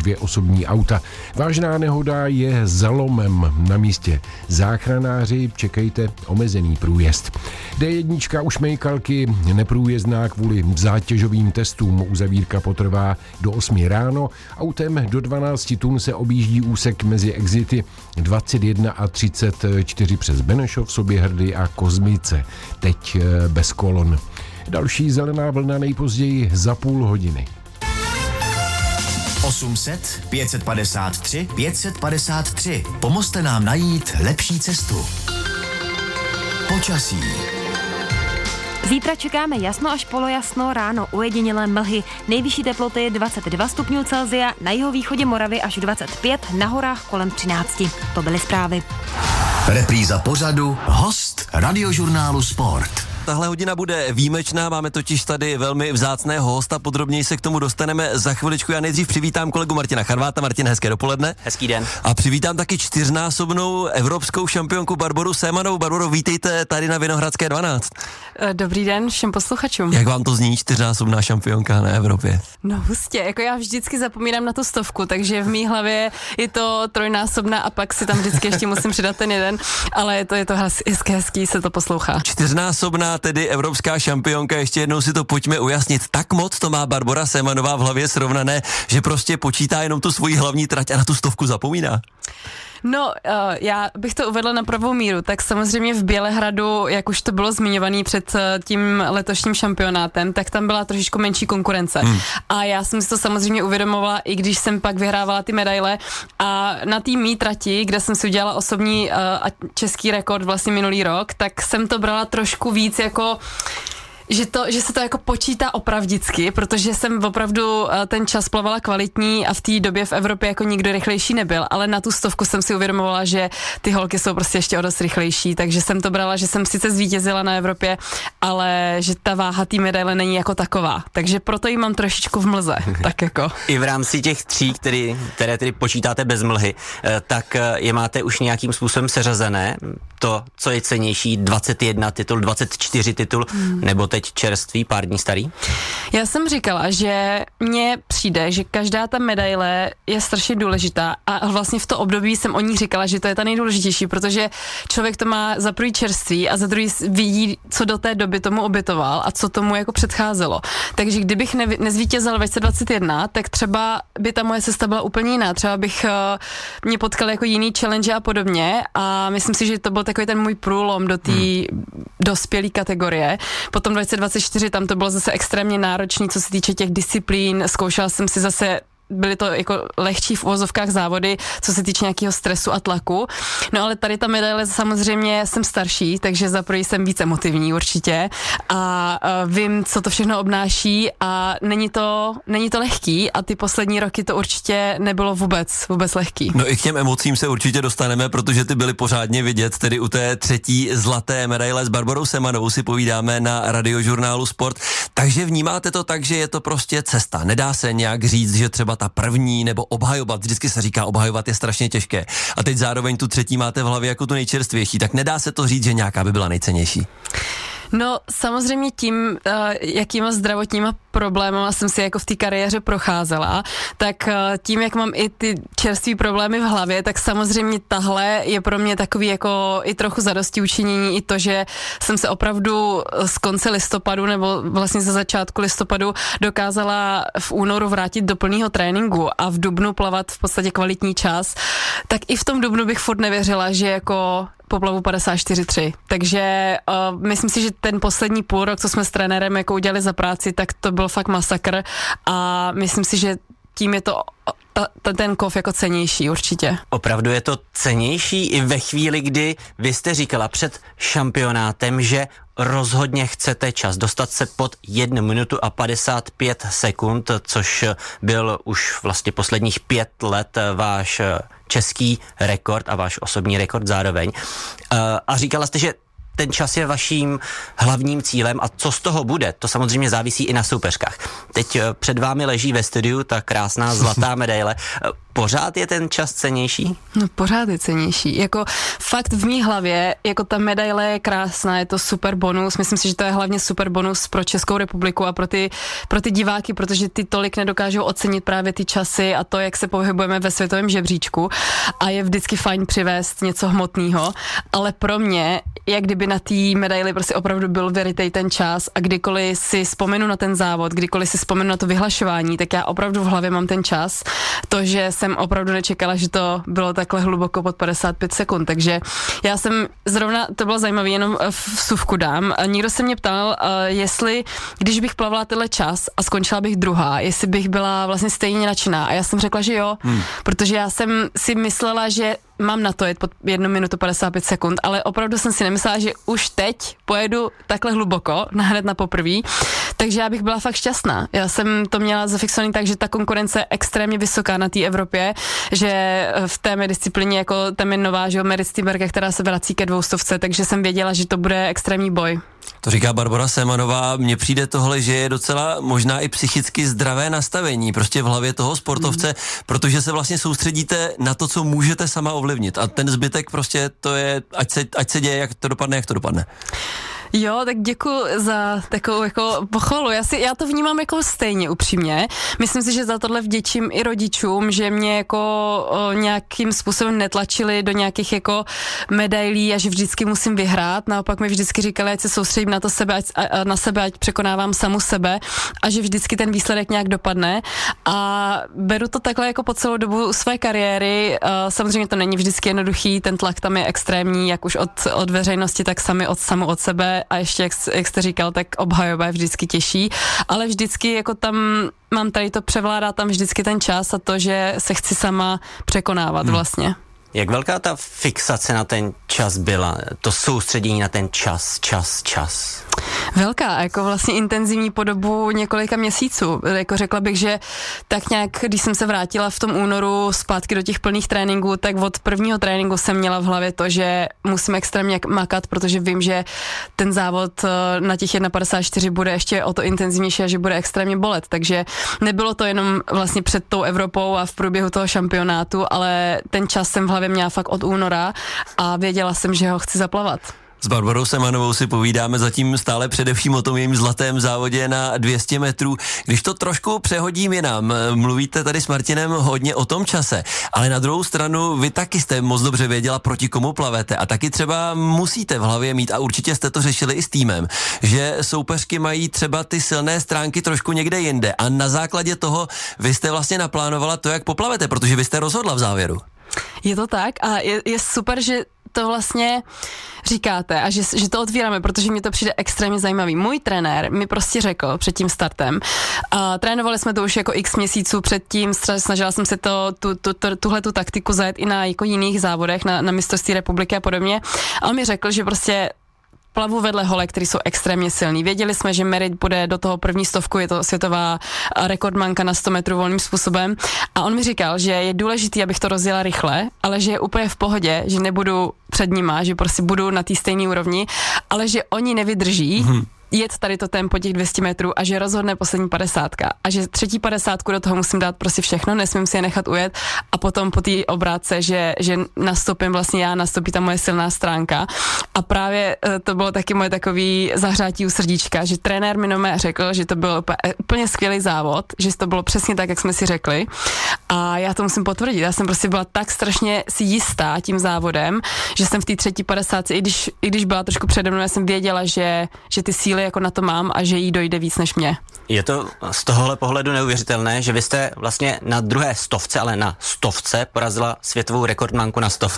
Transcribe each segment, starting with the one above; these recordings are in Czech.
2 osobní auta. Vážná nehoda je za lomem. Na místě záchranáři, čekejte, omezený průjezd. D1 u Šmejkalky neprůjezdná kvůli zátěžovým testům. Uzavírka potrvá do 8 ráno. Autem do 12 tun se objíždí úsek mezi exity 21 a 34 přes Benešov, Soběhrady a Kozmice. Teď bez kolon. Další zelená vlna nejpozději za půl hodiny. 800 553 553. Pomozte nám najít lepší cestu. Počasí. Zítra čekáme jasno až polojasno, ráno ojedinělé mlhy. Nejvyšší teploty je 22 stupňů Celsia, na jihovýchodě Moravy až 25, na horách kolem 13. To byly zprávy. Repríza pořadu, host Radiožurnálu Sport. Tahle hodina bude výjimečná, máme totiž tady velmi vzácného hosta, podrobněji se k tomu dostaneme za chviličku. Já nejdřív přivítám kolegu Martina Charváta. Martin, hezké dopoledne. Hezký den. A přivítám taky 4násobnou evropskou šampionku Barboru Semanovou. Barboro, vítejte tady na Vinohradské 12. Dobrý den všem posluchačům. Jak vám to zní, 4násobná šampionka na Evropě? No hustě, jako já vždycky zapomínám na tu 100, takže v mý hlavě je to trojnásobná a pak si tam vždycky ještě musím přidat ten jeden, ale je to hezký se to poslouchá. 4násobná tedy evropská šampionka, ještě jednou si to pojďme ujasnit. Tak moc to má Barbora Semanová v hlavě srovnané, že prostě počítá jenom tu svoji hlavní trať a na tu 100 zapomíná. No, já bych to uvedla na pravou míru, tak samozřejmě v Bělehradu, jak už to bylo zmiňovaný před tím letošním šampionátem, tak tam byla trošičku menší konkurence. A já jsem si to samozřejmě uvědomovala, i když jsem pak vyhrávala ty medaile a na té mý trati, kde jsem si udělala osobní český rekord vlastně minulý rok, tak jsem to brala trošku víc jako že se to jako počítá opravdicky, protože jsem opravdu ten čas plavala kvalitní a v té době v Evropě jako nikdo rychlejší nebyl, ale na tu 100 jsem si uvědomovala, že ty holky jsou prostě ještě o dost rychlejší, takže jsem to brala, že jsem sice zvítězila na Evropě, ale že ta váha té medaile není jako taková, takže proto ji mám trošičku v mlze, tak jako. I v rámci těch 3, které tedy počítáte bez mlhy, tak je máte už nějakým způsobem seřazené, to, co je cennější, 21 titul, 24 titul, nebo teď čerstvý, pár dní starý? Já jsem říkala, že mně přijde, že každá ta medaile je strašně důležitá a vlastně v to období jsem o ní říkala, že to je ta nejdůležitější, protože člověk to má za první čerství a za druhý vidí, co do té doby tomu obětoval a co tomu jako předcházelo. Takže kdybych nezvítězil 2021, tak třeba by ta moje cesta byla úplně jiná. Třeba bych mě potkal jako jiný challenge a podobně a myslím si, že to byl takový ten můj průlom do té dospělé kategorie. Potom 2024 tam to bylo zase extrémně náročný, co se týče těch disciplín. Zkoušela jsem si zase, byly to jako lehčí v uvozovkách závody, co se týče nějakého stresu a tlaku. No ale tady ta medaile samozřejmě jsem starší, takže za první jsem víc emotivní určitě a vím, co to všechno obnáší a není to lehký a ty poslední roky to určitě nebylo vůbec lehký. No i k těm emocím se určitě dostaneme, protože ty byly pořádně vidět, tedy u té 3. zlaté medaile s Barborou Semanovou si povídáme na Radiožurnálu Sport. Takže vnímáte to tak, že je to prostě cesta. Nedá se nějak říct, že třeba ta první nebo obhajovat, vždycky se říká obhajovat je strašně těžké. A teď zároveň tu 3. máte v hlavě jako tu nejčerstvější, tak nedá se to říct, že nějaká by byla nejcennější. No samozřejmě tím, jakýma zdravotníma problémama jsem si jako v té kariéře procházela, tak tím, jak mám i ty čerství problémy v hlavě, tak samozřejmě tahle je pro mě takový jako i trochu zadostiučinění, i to, že jsem se opravdu z konce listopadu nebo vlastně ze začátku listopadu dokázala v únoru vrátit do plného tréninku a v dubnu plavat v podstatě kvalitní čas, tak i v tom dubnu bych furt nevěřila, že jako poplavu 54.3. Takže myslím si, že ten poslední půl rok, co jsme s trenérem jako udělali za práci, tak to byl fakt masakr a myslím si, že tím je to ten kov jako cennější určitě. Opravdu je to cennější i ve chvíli, kdy vy jste říkala před šampionátem, že rozhodně chcete čas dostat se pod 1 minutu a 55 sekund, což byl už vlastně posledních 5 let váš český rekord a váš osobní rekord zároveň. A říkala jste, že ten čas je vaším hlavním cílem a co z toho bude, to samozřejmě závisí i na soupeřkách. Teď před vámi leží ve studiu ta krásná zlatá medaile. pořád je ten čas cennější? No pořád je cennější. Jako fakt v mý hlavě, jako ta medaile je krásná, je to super bonus. Myslím si, že to je hlavně super bonus pro Českou republiku a pro ty diváky, protože ty tolik nedokážou ocenit právě ty časy a to, jak se pohybujeme ve světovém žebříčku a je vždycky fajn přivést něco hmotného, ale pro mě, jak kdyby na té medaili prostě opravdu byl veritej ten čas a kdykoliv si vzpomenu na ten závod, kdykoliv si vzpomenu na to vyhlašování, tak já opravdu v hlavě mám ten čas. To, že jsem opravdu nečekala, že to bylo takhle hluboko pod 55 sekund, takže já jsem zrovna, to bylo zajímavé, jenom v suvku dám, někdo se mě ptal, jestli, když bych plavala tenhle čas a skončila bych druhá, jestli bych byla vlastně stejně nadšená a já jsem řekla, že jo, protože já jsem si myslela, že mám na to jet pod 1 minutu 55 sekund, ale opravdu jsem si nemyslela, že už teď pojedu takhle hluboko, hned na poprví, takže já bych byla fakt šťastná. Já jsem to měla zafixovaný tak, že ta konkurence je extrémně vysoká na té Evropě, že v té mé disciplíně jako tam je nová, že Merit Steenberger, která se vrací ke 200, takže jsem věděla, že to bude extrémní boj. To říká Barbora Semanová, mně přijde tohle, že je docela možná i psychicky zdravé nastavení prostě v hlavě toho sportovce, protože se vlastně soustředíte na to, co můžete sama ovlivnit a ten zbytek prostě to je, ať se děje, jak to dopadne. Jo, tak děkuji za takovou jako pochvalu. Já to vnímám jako stejně upřímně. Myslím si, že za tohle vděčím i rodičům, že mě jako nějakým způsobem netlačili do nějakých jako medailí a že vždycky musím vyhrát. Naopak mi vždycky říkali, ať se soustředím na to na sebe, ať překonávám samu sebe a že vždycky ten výsledek nějak dopadne. A beru to takhle jako po celou dobu své kariéry. Samozřejmě to není vždycky jednoduchý, ten tlak tam je extrémní, jak už od veřejnosti, tak samu od sebe. A ještě, jak jste říkal, tak obhajoba je vždycky těžší, ale vždycky jako tam mám tady to převládá tam vždycky ten čas a to, že se chci sama překonávat vlastně. Jak velká ta fixace na ten čas byla? To soustředění na ten čas? Velká, jako vlastně intenzivní po dobu několika měsíců. Jako řekla bych, že tak nějak, když jsem se vrátila v tom únoru zpátky do těch plných tréninků, tak od prvního tréninku jsem měla v hlavě to, že musím extrémně makat, protože vím, že ten závod na těch 1,54 bude ještě o to intenzivnější a že bude extrémně bolet. Takže nebylo to jenom vlastně před tou Evropou a v průběhu toho šampionátu, ale ten čas jsem v hlavě měla fakt od února a věděla jsem, že ho chci zaplavat. S Barborou Semanovou si povídáme zatím stále především o tom jejím zlatém závodě na 200 metrů. Když to trošku přehodím jinam, mluvíte tady s Martinem hodně o tom čase, ale na druhou stranu vy taky jste moc dobře věděla, proti komu plavete a taky třeba musíte v hlavě mít, a určitě jste to řešili i s týmem, že soupeřky mají třeba ty silné stránky trošku někde jinde a na základě toho vy jste vlastně naplánovala to, jak poplavete, protože vy jste rozhodla v závěru. Je to tak a je super, že to vlastně říkáte a že to otvíráme, protože mi to přijde extrémně zajímavý. Můj trenér mi prostě řekl před tím startem, a trénovali jsme to už jako x měsíců předtím, snažila jsem se tuhletu taktiku zajet i na jako jiných závodech, na mistrovství republiky a podobně. A on mi řekl, že prostě plavu vedle holek, který jsou extrémně silný. Věděli jsme, že Merit bude do toho první 100, je to světová rekordmanka na 100 metrů volným způsobem. A on mi říkal, že je důležitý, abych to rozjela rychle, ale že je úplně v pohodě, že nebudu před nima, že prostě budu na té stejné úrovni, ale že oni nevydrží jet tady to tempo těch 200 metrů a že rozhodne poslední 50 a že třetí 50 do toho musím dát prostě všechno, nesmím si je nechat ujet a potom po té obrátce, že nastoupím vlastně já, nastoupí ta moje silná stránka a právě to bylo taky moje takový zahřátí u srdíčka, že trenér mi řekl, že to byl úplně skvělý závod, že to bylo přesně tak, jak jsme si řekli a já to musím potvrdit, já jsem prostě byla tak strašně si jistá tím závodem, že jsem v té třetí 50, i když byla trošku přede mnou, já jsem věděla, že ty síly jako na to mám a že jí dojde víc než mě. Je to z tohohle pohledu neuvěřitelné, že vy jste vlastně na druhé 100, ale na 100 porazila světovou rekordmanku na 100.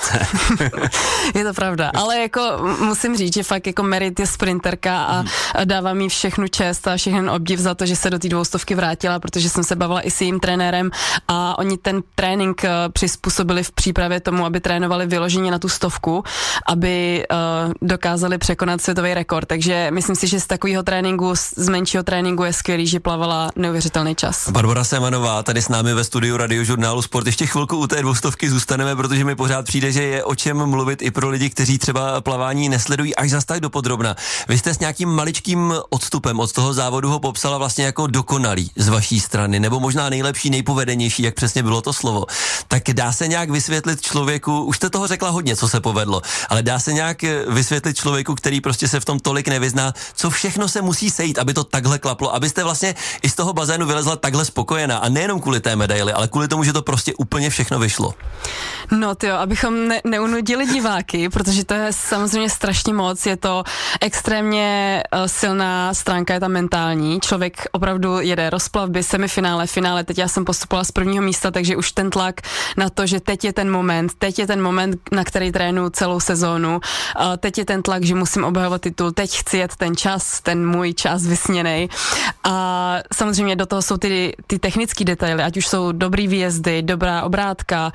Je to pravda, ale jako musím říct, že fakt jako Merit je sprinterka a dává mi všechnu čest a všechny obdiv za to, že se do té 200 vrátila, protože jsem se bavila i s jejím trenérem a oni ten trénink přizpůsobili v přípravě tomu, aby trénovali vyloženě na tu 100, aby dokázali překonat světový rekord, takže myslím si, že z takového tréninku, z menšího tréninku je skvělý, ví, že plavala neuvěřitelný čas. Barbora Semanová tady s námi ve studiu Radiožurnálu Sport. Ještě chvilku u té 200 zůstaneme, protože mi pořád přijde, že je o čem mluvit i pro lidi, kteří třeba plavání nesledují až zas tak dopodrobna. Vy jste s nějakým maličkým odstupem od toho závodu ho popsala vlastně jako dokonalý z vaší strany, nebo možná nejlepší, nejpovedenější, jak přesně bylo to slovo. Tak dá se nějak vysvětlit člověku, už jste toho řekla hodně, co se povedlo, ale dá se nějak vysvětlit člověku, který prostě se v tom tolik nevyzná, co všechno se musí sejít, aby to takhle klaplo, abyste vlastně i z toho bazénu vylezla takhle spokojená a nejenom kvůli té medaili, ale kvůli tomu, že to prostě úplně všechno vyšlo. No tyjo, abychom neunudili diváky, protože to je samozřejmě strašně moc, je to extrémně silná stránka, je ta mentální, člověk opravdu jede rozplavby, semifinále, finále, teď já jsem postupovala z prvního místa, takže už ten tlak na to, že teď je ten moment, na který trénuju celou sezónu, teď je ten tlak, že musím obhajovat titul, teď chci jet ten čas, ten můj čas vysněnej a samozřejmě do toho jsou ty technické detaily, ať už jsou dobrý výjezdy, dobrá obrátka,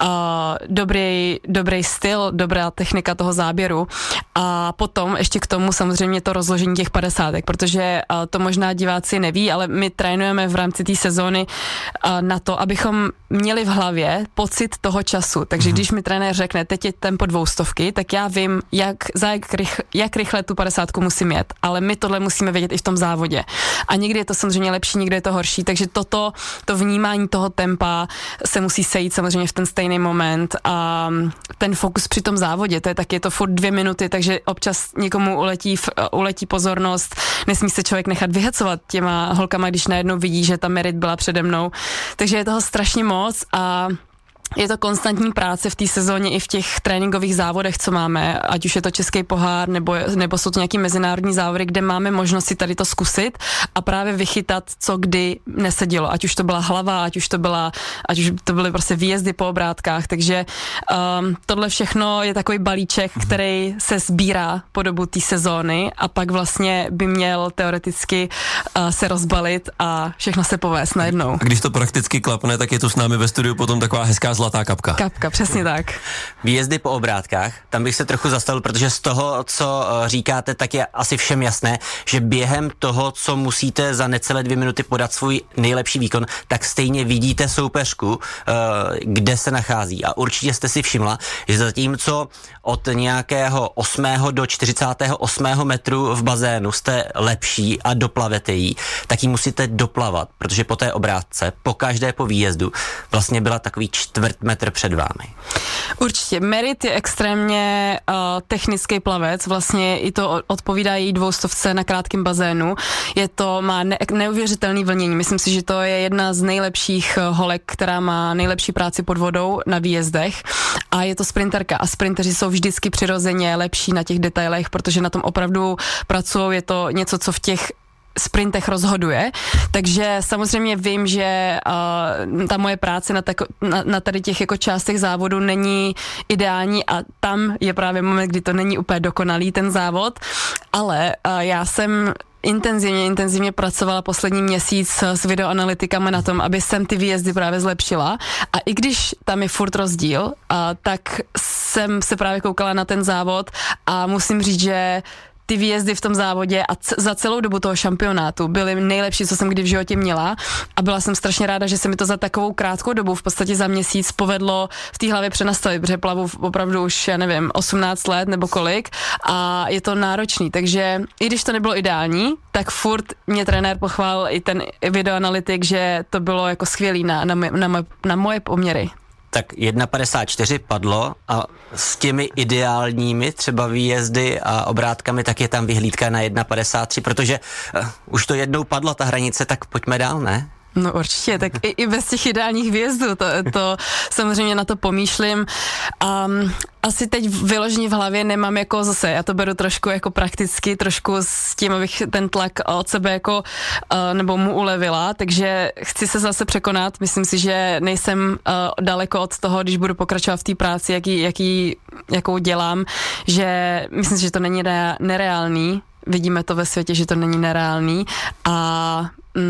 dobrý styl, dobrá technika toho záběru a potom ještě k tomu samozřejmě to rozložení těch 50, protože to možná diváci neví, ale my trénujeme v rámci té sezóny na to, abychom měli v hlavě pocit toho času. Takže když mi trenér řekne, teď je tempo 200, tak já vím, jak rychle tu 50 musím jet, ale my tohle musíme vědět i v tom závodě. A někdy je to samozřejmě lepší, někdy je to horší, takže to vnímání toho tempa se musí sejít samozřejmě v ten stejný moment a ten fokus při tom závodě, to je taky, je to furt 2 minuty, takže občas někomu uletí pozornost, nesmí se člověk nechat vyhecovat těma holkama, když najednou vidí, že ta Merit byla přede mnou. Takže je toho strašně moc a je to konstantní práce v té sezóně i v těch tréninkových závodech, co máme, ať už je to Český pohár, nebo jsou to nějaký mezinárodní závody, kde máme možnost si tady to zkusit a právě vychytat, co kdy nesedělo. Ať už to byla hlava, ať už to byly prostě výjezdy po obrátkách, takže tohle všechno je takový balíček, který se sbírá po dobu té sezóny a pak vlastně by měl teoreticky se rozbalit a všechno se povést najednou. A když to prakticky klapne, tak je tu s námi ve studiu potom taková hezká zlatá kapka. Kapka, přesně tak. Výjezdy po obrátkách, tam bych se trochu zastavil, protože z toho, co říkáte, tak je asi všem jasné, že během toho, co musíte za necelé 2 minuty podat svůj nejlepší výkon, tak stejně vidíte soupeřku, kde se nachází. A určitě jste si všimla, že zatímco od nějakého 8. do 48. metru v bazénu jste lepší a doplavete jí, tak ji musíte doplavat, protože po té obrátce, po každé po výjezdu, vlastně byla takový 1/4 metr před vámi. Určitě. Merit je extrémně technický plavec, vlastně i to odpovídá její 200 na krátkém bazénu. Má neuvěřitelný vlnění. Myslím si, že to je jedna z nejlepších holek, která má nejlepší práci pod vodou na výjezdech a je to sprinterka a sprinteři jsou vždycky přirozeně lepší na těch detailech, protože na tom opravdu pracují, je to něco, co v těch sprintech rozhoduje, takže samozřejmě vím, že ta moje práce na tady těch jako částech závodu není ideální a tam je právě moment, kdy to není úplně dokonalý ten závod, ale já jsem intenzivně pracovala poslední měsíc s videoanalytikama na tom, aby jsem ty výjezdy právě zlepšila a i když tam je furt rozdíl, tak jsem se právě koukala na ten závod a musím říct, že ty výjezdy v tom závodě a za celou dobu toho šampionátu byly nejlepší, co jsem kdy v životě měla a byla jsem strašně ráda, že se mi to za takovou krátkou dobu, v podstatě za měsíc, povedlo v té hlavě přenastavit, protože plavu opravdu už, já nevím, 18 let nebo kolik a je to náročný, takže i když to nebylo ideální, tak furt mě trenér pochválil i ten videoanalytik, že to bylo jako skvělý na moje poměry. Tak 1,54 padlo a s těmi ideálními třeba výjezdy a obrátkami, tak je tam vyhlídka na 1,53, protože už to jednou padlo ta hranice, tak pojďme dál, ne? No určitě, tak i bez těch ideálních výjezdů, to samozřejmě na to pomýšlím. Asi teď vyloženě v hlavě nemám jako zase, já to beru trošku jako prakticky, trošku s tím, abych ten tlak od sebe jako, nebo mu ulevila, takže chci se zase překonat, myslím si, že nejsem daleko od toho, když budu pokračovat v té práci, jakou dělám, že myslím si, že to není nereálný, vidíme to ve světě, že to není nereálný a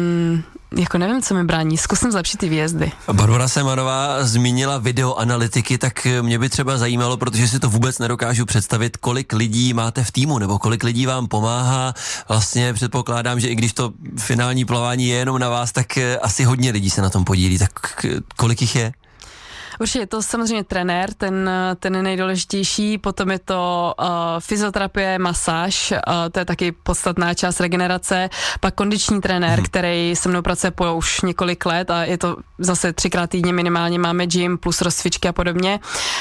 jako nevím, co mi brání, zkusím zlepšit ty výjezdy. Barbora Semanová zmínila videoanalytiky, tak mě by třeba zajímalo, protože si to vůbec nedokážu představit, kolik lidí máte v týmu, nebo kolik lidí vám pomáhá. Vlastně předpokládám, že i když to finální plavání je jenom na vás, tak asi hodně lidí se na tom podílí. Tak kolik jich je? Určitě je to samozřejmě trenér, ten je nejdůležitější, potom je to fyzioterapie, masáž, to je taky podstatná část regenerace, pak kondiční trenér, který se mnou pracuje po už několik let a je to zase 3x týdně minimálně máme gym plus rozcvičky a podobně.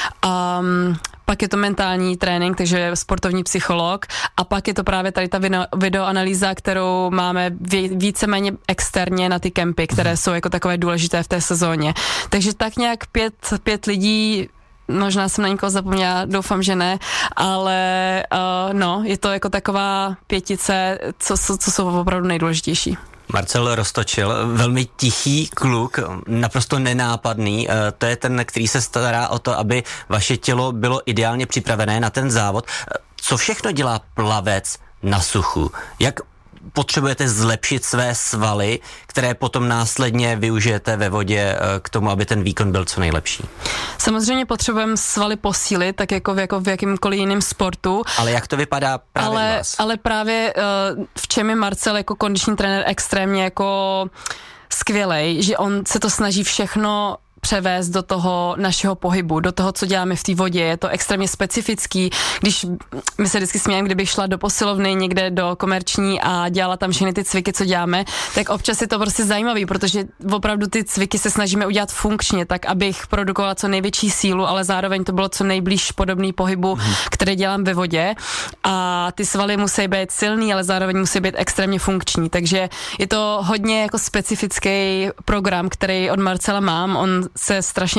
Pak je to mentální trénink, takže sportovní psycholog a pak je to právě tady ta videoanalýza, kterou máme víceméně externě na ty kempy, které jsou jako takové důležité v té sezóně. Takže tak nějak pět lidí, možná jsem na někoho zapomněla, doufám, že ne, ale je to jako taková pětice, co jsou opravdu nejdůležitější. Marcel Roztočil, velmi tichý kluk, naprosto nenápadný, to je ten, který se stará o to, aby vaše tělo bylo ideálně připravené na ten závod. Co všechno dělá plavec na suchu? Jak potřebujete zlepšit své svaly, které potom následně využijete ve vodě k tomu, aby ten výkon byl co nejlepší? Samozřejmě potřebujeme svaly posílit, tak jako v jakýmkoliv jiném sportu. Ale jak to vypadá právě u vás? Ale právě v čem je Marcel jako kondiční trenér extrémně jako skvělej, že on se to snaží všechno převést do toho našeho pohybu, do toho, co děláme v té vodě. Je to extrémně specifický. Když my se vždycky smějeme, kdybych šla do posilovny někde do komerční a dělala tam všechny ty cviky, co děláme, tak občas je to prostě zajímavý, protože opravdu ty cviky se snažíme udělat funkčně, tak abych produkovala co největší sílu, ale zároveň to bylo co nejblíž podobný pohybu, který dělám ve vodě. A ty svaly musí být silný, ale zároveň musí být extrémně funkční. Takže je to hodně jako specifický program, který od Marcela mám. On se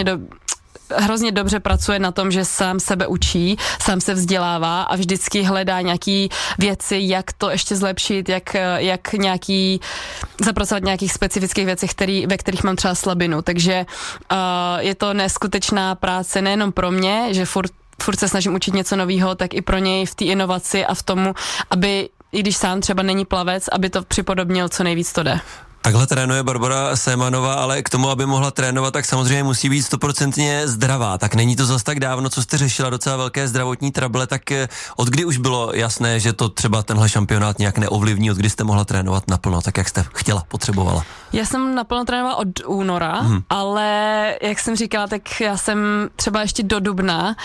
hrozně dobře pracuje na tom, že sám sebe učí, sám se vzdělává a vždycky hledá nějaký věci, jak to ještě zlepšit, jak zapracovat nějakých specifických věcí, ve kterých mám třeba slabinu. Takže je to neskutečná práce nejenom pro mě, že furt se snažím učit něco nového, tak i pro něj v té inovaci a v tomu, aby, i když sám třeba není plavec, aby to připodobnil, co nejvíc to jde. Takhle trénuje Barbora Semanová, ale k tomu, aby mohla trénovat, tak samozřejmě musí být 100% zdravá. Tak není to zas tak dávno, co jste řešila docela velké zdravotní trable, tak od kdy už bylo jasné, že to třeba tenhle šampionát nějak neovlivní, od kdy jste mohla trénovat naplno, tak jak jste chtěla, potřebovala? Já jsem naplno trénovala od února, ale jak jsem říkala, tak já jsem třeba ještě do dubna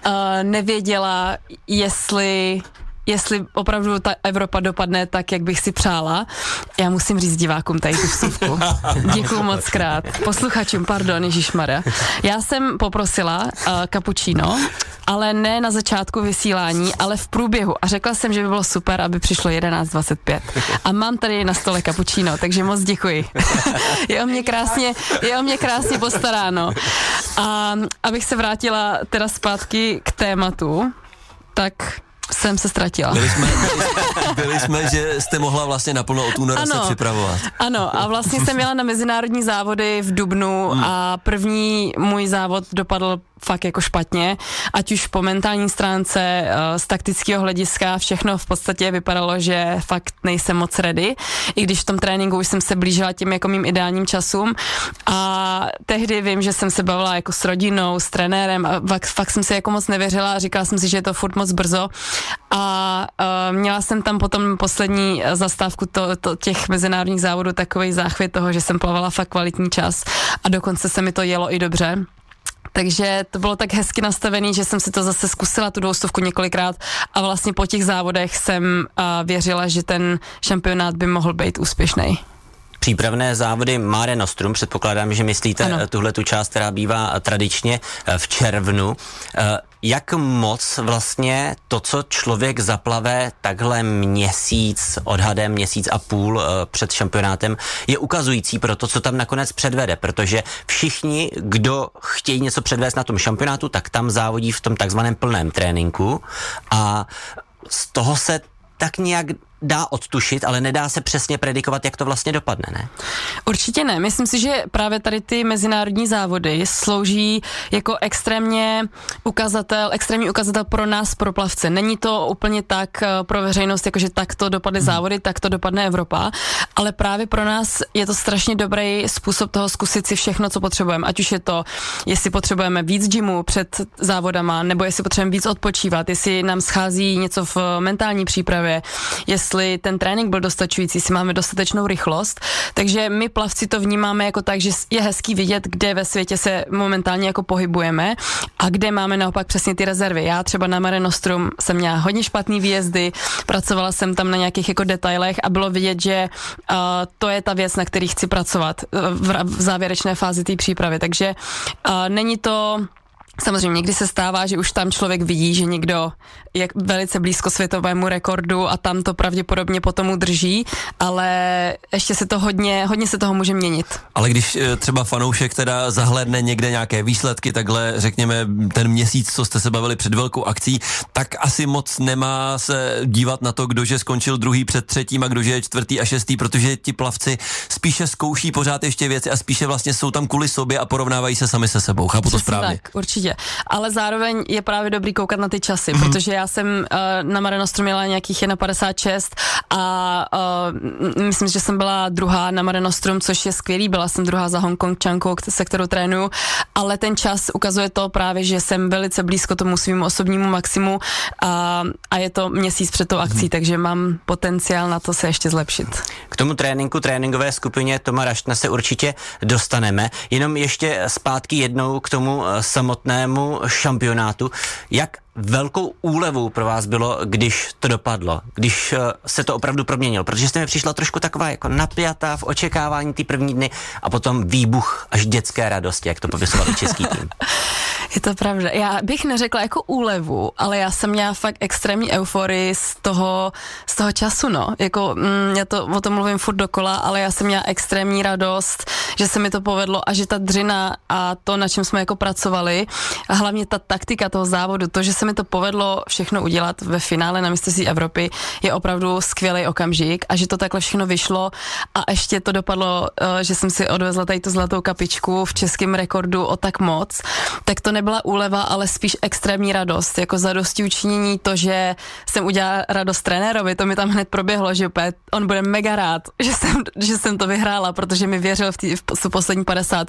nevěděla, jestli opravdu ta Evropa dopadne tak, jak bych si přála. Já musím říct divákům tady tu vsuvku. Děkuju moc krát. Posluchačům, pardon, ježišmarja. Já jsem poprosila cappuccino, ale ne na začátku vysílání, ale v průběhu. A řekla jsem, že by bylo super, aby přišlo 11:25. A mám tady na stole cappuccino, takže moc děkuji. Je o mě krásně postaráno. A abych se vrátila teda zpátky k tématu, tak jsem se ztratila. Byli jsme, že jste mohla vlastně naplno od února se připravovat. Ano, a vlastně jsem jela na mezinárodní závody v dubnu a první můj závod dopadl fakt jako špatně, ať už po mentální stránce, z taktického hlediska, všechno v podstatě vypadalo, že fakt nejsem moc ready, i když v tom tréninku už jsem se blížila těm jako mým ideálním časům a tehdy vím, že jsem se bavila jako s rodinou, s trenérem a fakt jsem si jako moc nevěřila a říkala jsem si, že je to furt moc brzo a měla jsem tam potom poslední zastávku těch mezinárodních závodů takovej záchvět toho, že jsem plavala fakt kvalitní čas a dokonce se mi to jelo i dobře. Takže to bylo tak hezky nastavený, že jsem si to zase zkusila tu 200 několikrát a vlastně po těch závodech jsem věřila, že ten šampionát by mohl být úspěšný. Přípravné závody Mare Nostrum, předpokládám, že myslíte tuhle tu část, která bývá tradičně v červnu. Jak moc vlastně to, co člověk zaplave takhle odhadem měsíc a půl před šampionátem, je ukazující pro to, co tam nakonec předvede, protože všichni, kdo chtějí něco předvést na tom šampionátu, tak tam závodí v tom takzvaném plném tréninku a z toho se tak nějak dá odtušit, ale nedá se přesně predikovat, jak to vlastně dopadne, ne? Určitě ne. Myslím si, že právě tady ty mezinárodní závody slouží jako extrémní ukazatel pro nás, pro plavce. Není to úplně tak pro veřejnost, jakože tak to dopadly závody, tak to dopadne Evropa, ale právě pro nás je to strašně dobrý způsob toho zkusit si všechno, co potřebujeme. Ať už je to, jestli potřebujeme víc gymu před závodama, nebo jestli potřebujeme víc odpočívat, jestli nám schází něco v mentální přípravě, jestli ten trénink byl dostačující, jestli máme dostatečnou rychlost. Takže my plavci to vnímáme jako tak, že je hezký vidět, kde ve světě se momentálně jako pohybujeme a kde máme naopak přesně ty rezervy. Já třeba na Mare Nostrum jsem měla hodně špatný výjezdy, pracovala jsem tam na nějakých jako detailech a bylo vidět, že to je ta věc, na který chci pracovat v závěrečné fázi té přípravy. Takže není to... Samozřejmě někdy se stává, že už tam člověk vidí, že někdo je velice blízko světovému rekordu a tam to pravděpodobně potom udrží, ale ještě se to hodně se toho může měnit. Ale když třeba fanoušek teda zahlédne někde nějaké výsledky, takhle řekněme ten měsíc, co jste se bavili před velkou akcí, tak asi moc nemá se dívat na to, kdože skončil druhý před třetím a kdože je čtvrtý a šestý, protože ti plavci spíše zkouší pořád ještě věci a spíše vlastně jsou tam kvůli sobě a porovnávají se sami se sebou. Chápu to správně? Tak, určitě. Ale zároveň je právě dobrý koukat na ty časy, protože já jsem na Mare Nostrum měla nějakých 1,56 a myslím, že jsem byla druhá na Mare Nostrum, což je skvělý, byla jsem druhá za Hongkongčankou, se kterou trénuju, ale ten čas ukazuje to právě, že jsem velice blízko tomu svým osobnímu maximu a je to měsíc před tou akcí, takže mám potenciál na to se ještě zlepšit. K tomu tréninkové skupině Toma Raštna se určitě dostaneme, jenom ještě zpátky jednou k tomu samotnému šampionátu. Jak velkou úlevou pro vás bylo, když to dopadlo, když se to opravdu proměnilo, protože jste mi přišla trošku taková jako napjatá v očekávání ty první dny a potom výbuch až dětské radosti, jak to popisovali český tým. Je to pravda. Já bych neřekla jako úlevu, ale já jsem měla fakt extrémní euforii z toho času, no. Jako, já to o tom mluvím furt dokola, ale já jsem měla extrémní radost, že se mi to povedlo a že ta dřina a to, na čem jsme jako pracovali, a hlavně ta taktika toho závodu, to, že se mi to povedlo všechno udělat ve finále na mistrovství Evropy, je opravdu skvělý okamžik a že to takhle všechno vyšlo a ještě to dopadlo, že jsem si odvezla tady tu zlatou kapičku v českém rekordu o tak moc, tak to nebyla úleva, ale spíš extrémní radost, jako zadostiučinění to, že jsem udělala radost trenérovi, to mi tam hned proběhlo, že opět on bude mega rád, že jsem to vyhrála, protože mi věřil v tu poslední 50.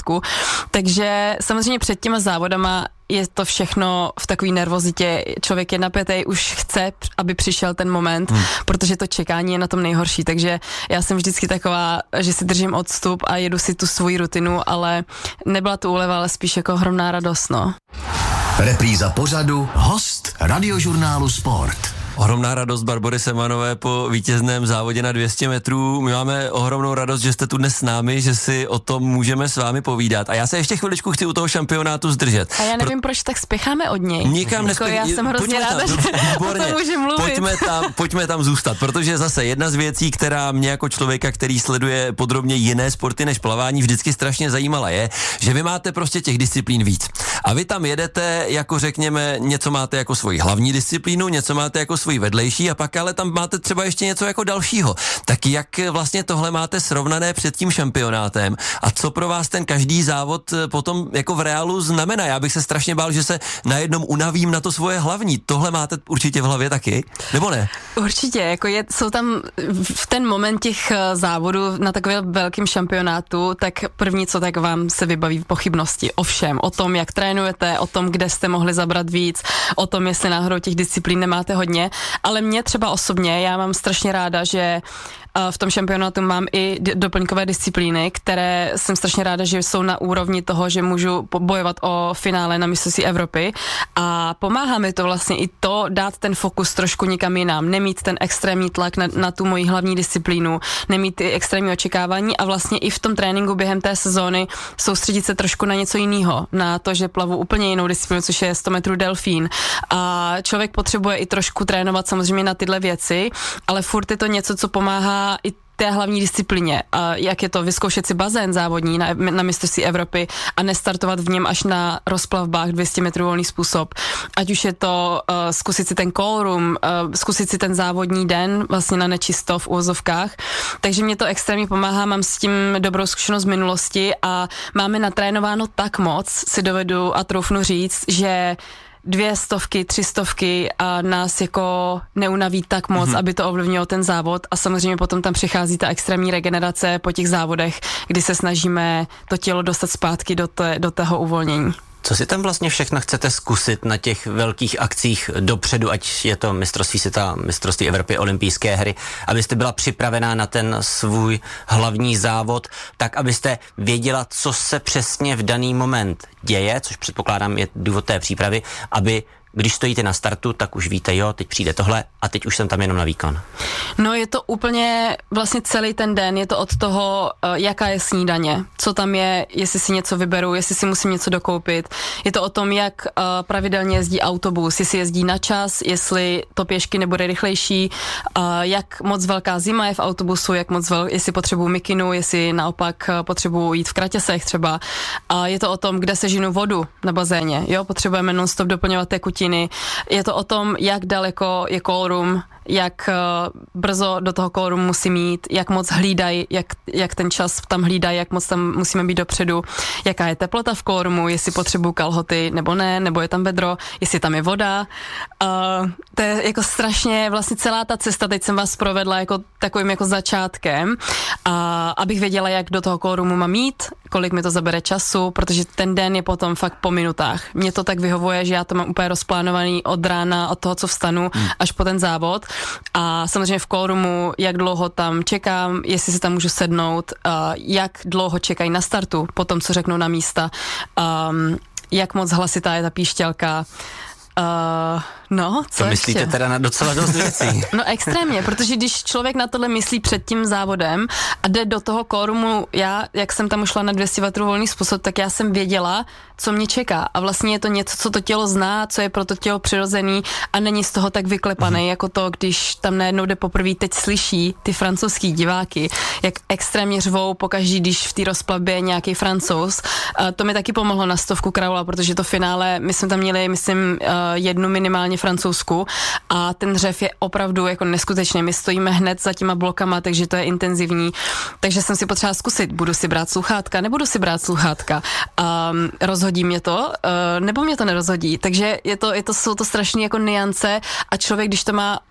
Takže samozřejmě před těma závodama je to všechno v takové nervozitě, člověk je napětej, už chce, aby přišel ten moment, protože to čekání je na tom nejhorší, takže já jsem vždycky taková, že si držím odstup a jedu si tu svoji rutinu, ale nebyla to úleva, ale spíš jako ohromná radost, no. Repríza pořadu, host Radiožurnálu Sport. Ohromná radost Barbory Semanové po vítězném závodě na 200 metrů. My máme ohromnou radost, že jste tu dnes s námi, že si o tom můžeme s vámi povídat. A já se ještě chviličku chci u toho šampionátu zdržet. A já nevím, proč tak spěcháme od něj. Nikam Já jsem hrozně ráda, že o tom můžu mluvit. Pojďme tam zůstat, protože zase jedna z věcí, která mě jako člověka, který sleduje podrobně jiné sporty než plavání, vždycky strašně zajímala je, že vy máte prostě těch disciplín víc. A vy tam jedete, jako řekněme, něco máte jako svoji hlavní disciplínu, něco máte jako svoji vedlejší a pak ale tam máte třeba ještě něco jako dalšího. Tak jak vlastně tohle máte srovnané před tím šampionátem a co pro vás ten každý závod potom jako v reálu znamená? Já bych se strašně bál, že se najednou unavím na to svoje hlavní. Tohle máte určitě v hlavě taky? Nebo ne? Určitě, jako jsou tam v ten moment těch závodů na takovém velkém šampionátu, tak první, co tak vám se vybaví pochybnosti o všem, o tom, jak trénujete, o tom, kde jste mohli zabrat víc, o tom, jestli náhodou těch disciplín nemáte hodně, ale mě třeba osobně, já mám strašně ráda, že v tom šampionátu mám i doplňkové disciplíny, které jsem strašně ráda, že jsou na úrovni toho, že můžu bojovat o finále na mistrovství Evropy a pomáhá mi to vlastně i to dát ten fokus trošku někam jinam, nemít ten extrémní tlak na tu moji hlavní disciplínu, nemít ty extrémní očekávání a vlastně i v tom tréninku během té sezóny soustředit se trošku na něco jiného, na to, že plavu úplně jinou disciplínu, což je 100 metrů delfín a člověk potřebuje i trošku trénovat samozřejmě na tyhle věci, ale furt je to něco, co pomáhá i té hlavní disciplíně, jak je to vyzkoušet si bazén závodní na mistrovství Evropy a nestartovat v něm až na rozplavbách 200 metrů volný způsob. Ať už je to zkusit si ten call room, zkusit si ten závodní den vlastně na nečisto v uvozovkách. Takže mě to extrémně pomáhá, mám s tím dobrou zkušenost z minulosti a máme natrénováno tak moc, si dovedu a troufnu říct, že 200, 300 a nás jako neunaví tak moc, aby to ovlivnilo ten závod a samozřejmě potom tam přichází ta extrémní regenerace po těch závodech, kdy se snažíme to tělo dostat zpátky do tého uvolnění. Co si tam vlastně všechno chcete zkusit na těch velkých akcích dopředu, ať je to mistrovství světa, mistrovství Evropy, olympijské hry, abyste byla připravená na ten svůj hlavní závod, tak abyste věděla, co se přesně v daný moment děje, což předpokládám je důvod té přípravy, aby když stojíte na startu, tak už víte, jo, teď přijde tohle a teď už jsem tam jenom na výkon. No je to úplně vlastně celý ten den, je to od toho, jaká je snídaně, co tam je, jestli si něco vyberu, jestli si musím něco dokoupit. Je to o tom, jak pravidelně jezdí autobus, jestli jezdí na čas, jestli to pěšky nebude rychlejší, jak moc velká zima je v autobusu, jestli potřebuju mikinu, jestli naopak potřebuju jít v kratěsech třeba. Je to o tom, kde sežinu vodu na bazéně, jo, potřebujeme non-stop doplňovat tekutiny. Je to o tom, jak daleko je call room, jak brzo do toho call roomu musí mít, jak moc hlídají, jak ten čas tam hlídají, jak moc tam musíme být dopředu, jaká je teplota v call roomu, jestli potřebuju kalhoty nebo ne, nebo je tam vedro, jestli tam je voda. To je jako strašně, vlastně celá ta cesta, teď jsem vás provedla jako takovým jako začátkem, abych věděla, jak do toho call roomu mám jít, kolik mi to zabere času, protože ten den je potom fakt po minutách. Mně to tak vyhovuje, že já to mám úplně rozplánovaný od rána, od toho, co vstanu, až po ten závod. A samozřejmě v call roomu, jak dlouho tam čekám, jestli si tam můžu sednout, jak dlouho čekají na startu, po tom, co řeknou na místa, jak moc hlasitá je ta píšťalka. Co myslíte teda na docela dost věcí? No extrémně, protože když člověk na tohle myslí před tím závodem a jde do toho call roomu, já, jak jsem tam šla na 200 metrů volný způsob, tak já jsem věděla, co mě čeká. A vlastně je to něco, co to tělo zná, co je pro to tělo přirozený a není z toho tak vyklepaný, jako to, když tam najednou jde poprvé, teď slyší ty francouzský diváky, jak extrémně řvou pokaždý, když v té rozplavbě je nějaký Francouz. To mi taky pomohlo na 100 kraula, protože to finále, my jsme tam měli, myslím, jednu minimálně francouzsku a ten řev je opravdu jako neskutečný. My stojíme hned za těma blokama, takže to je intenzivní. Takže jsem si potřeba zkusit, budu si brát sluchátka, nebudu si brát sluchátka. Rozhodí mě to, nebo mě to nerozhodí. Takže jsou to strašné jako niance a člověk, když to má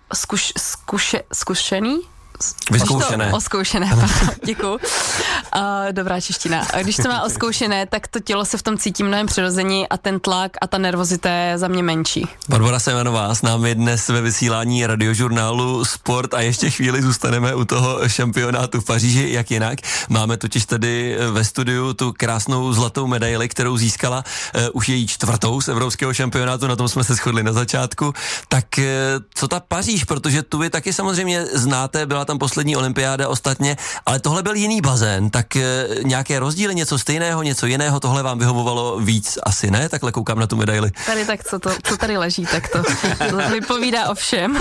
zkušený, Oskoušené, děkuju. Dobrá čeština. A když to má oskoušené, tak to tělo se v tom cítí mnohem přirozeně a ten tlak a ta nervozita je za mě menší. Barbora Semanová s námi dnes ve vysílání radiožurnálu Sport a ještě chvíli zůstaneme u toho šampionátu v Paříži, jak jinak. Máme totiž tady ve studiu tu krásnou zlatou medaili, kterou získala už její 4. z evropského šampionátu, na tom jsme se shodli na začátku. Tak co ta Paříž, protože tu vy taky samozřejmě znáte, byla tam poslední olympiáda ostatně, ale tohle byl jiný bazén, tak nějaké rozdíly, něco stejného, něco jiného, tohle vám vyhovovalo víc asi, ne? Takhle koukám na tu medaili. Tady tak, co tady leží, tak to vypovídá o všem.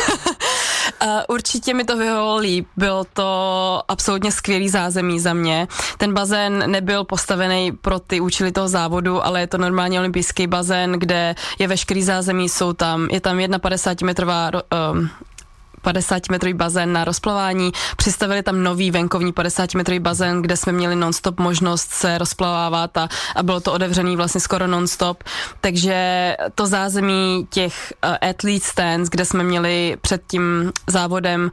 Určitě mi to vyhovovalo líp, bylo to absolutně skvělý zázemí za mě. Ten bazén nebyl postavený pro ty účely toho závodu, ale je to normálně olympijský bazén, kde je veškerý zázemí, je tam 51metrová 50metrový bazén na rozplavání, přistavili tam nový venkovní 50metrový bazén, kde jsme měli non-stop možnost se rozplavávat a bylo to otevřený vlastně skoro non-stop, takže to zázemí těch athlete stands, kde jsme měli před tím závodem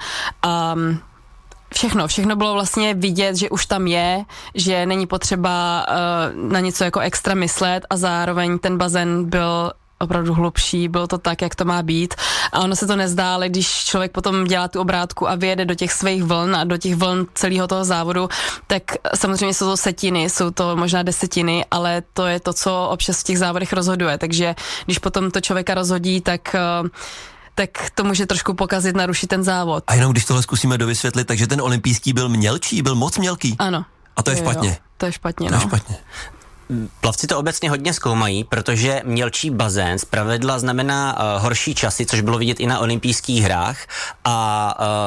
všechno bylo vlastně vidět, že už tam je, že není potřeba na něco jako extra myslet a zároveň ten bazén byl opravdu hlubší, bylo to tak, jak to má být a ono se to nezdá, ale když člověk potom dělá tu obrátku a vyjede do těch svých vln a do těch vln celého toho závodu, tak samozřejmě jsou to setiny, jsou to možná desetiny, ale to je to, co občas v těch závodech rozhoduje, takže když potom to člověka rozhodí, tak to může trošku pokazit, narušit ten závod. A jenom když tohle zkusíme dovysvětlit, takže ten olympijský byl mělčí, byl moc mělký? Ano. A to je špatně? Jo, to je špatně, To je špatně. Plavci to obecně hodně zkoumají, protože mělčí bazén zpravidla znamená horší časy, což bylo vidět i na olympijských hrách a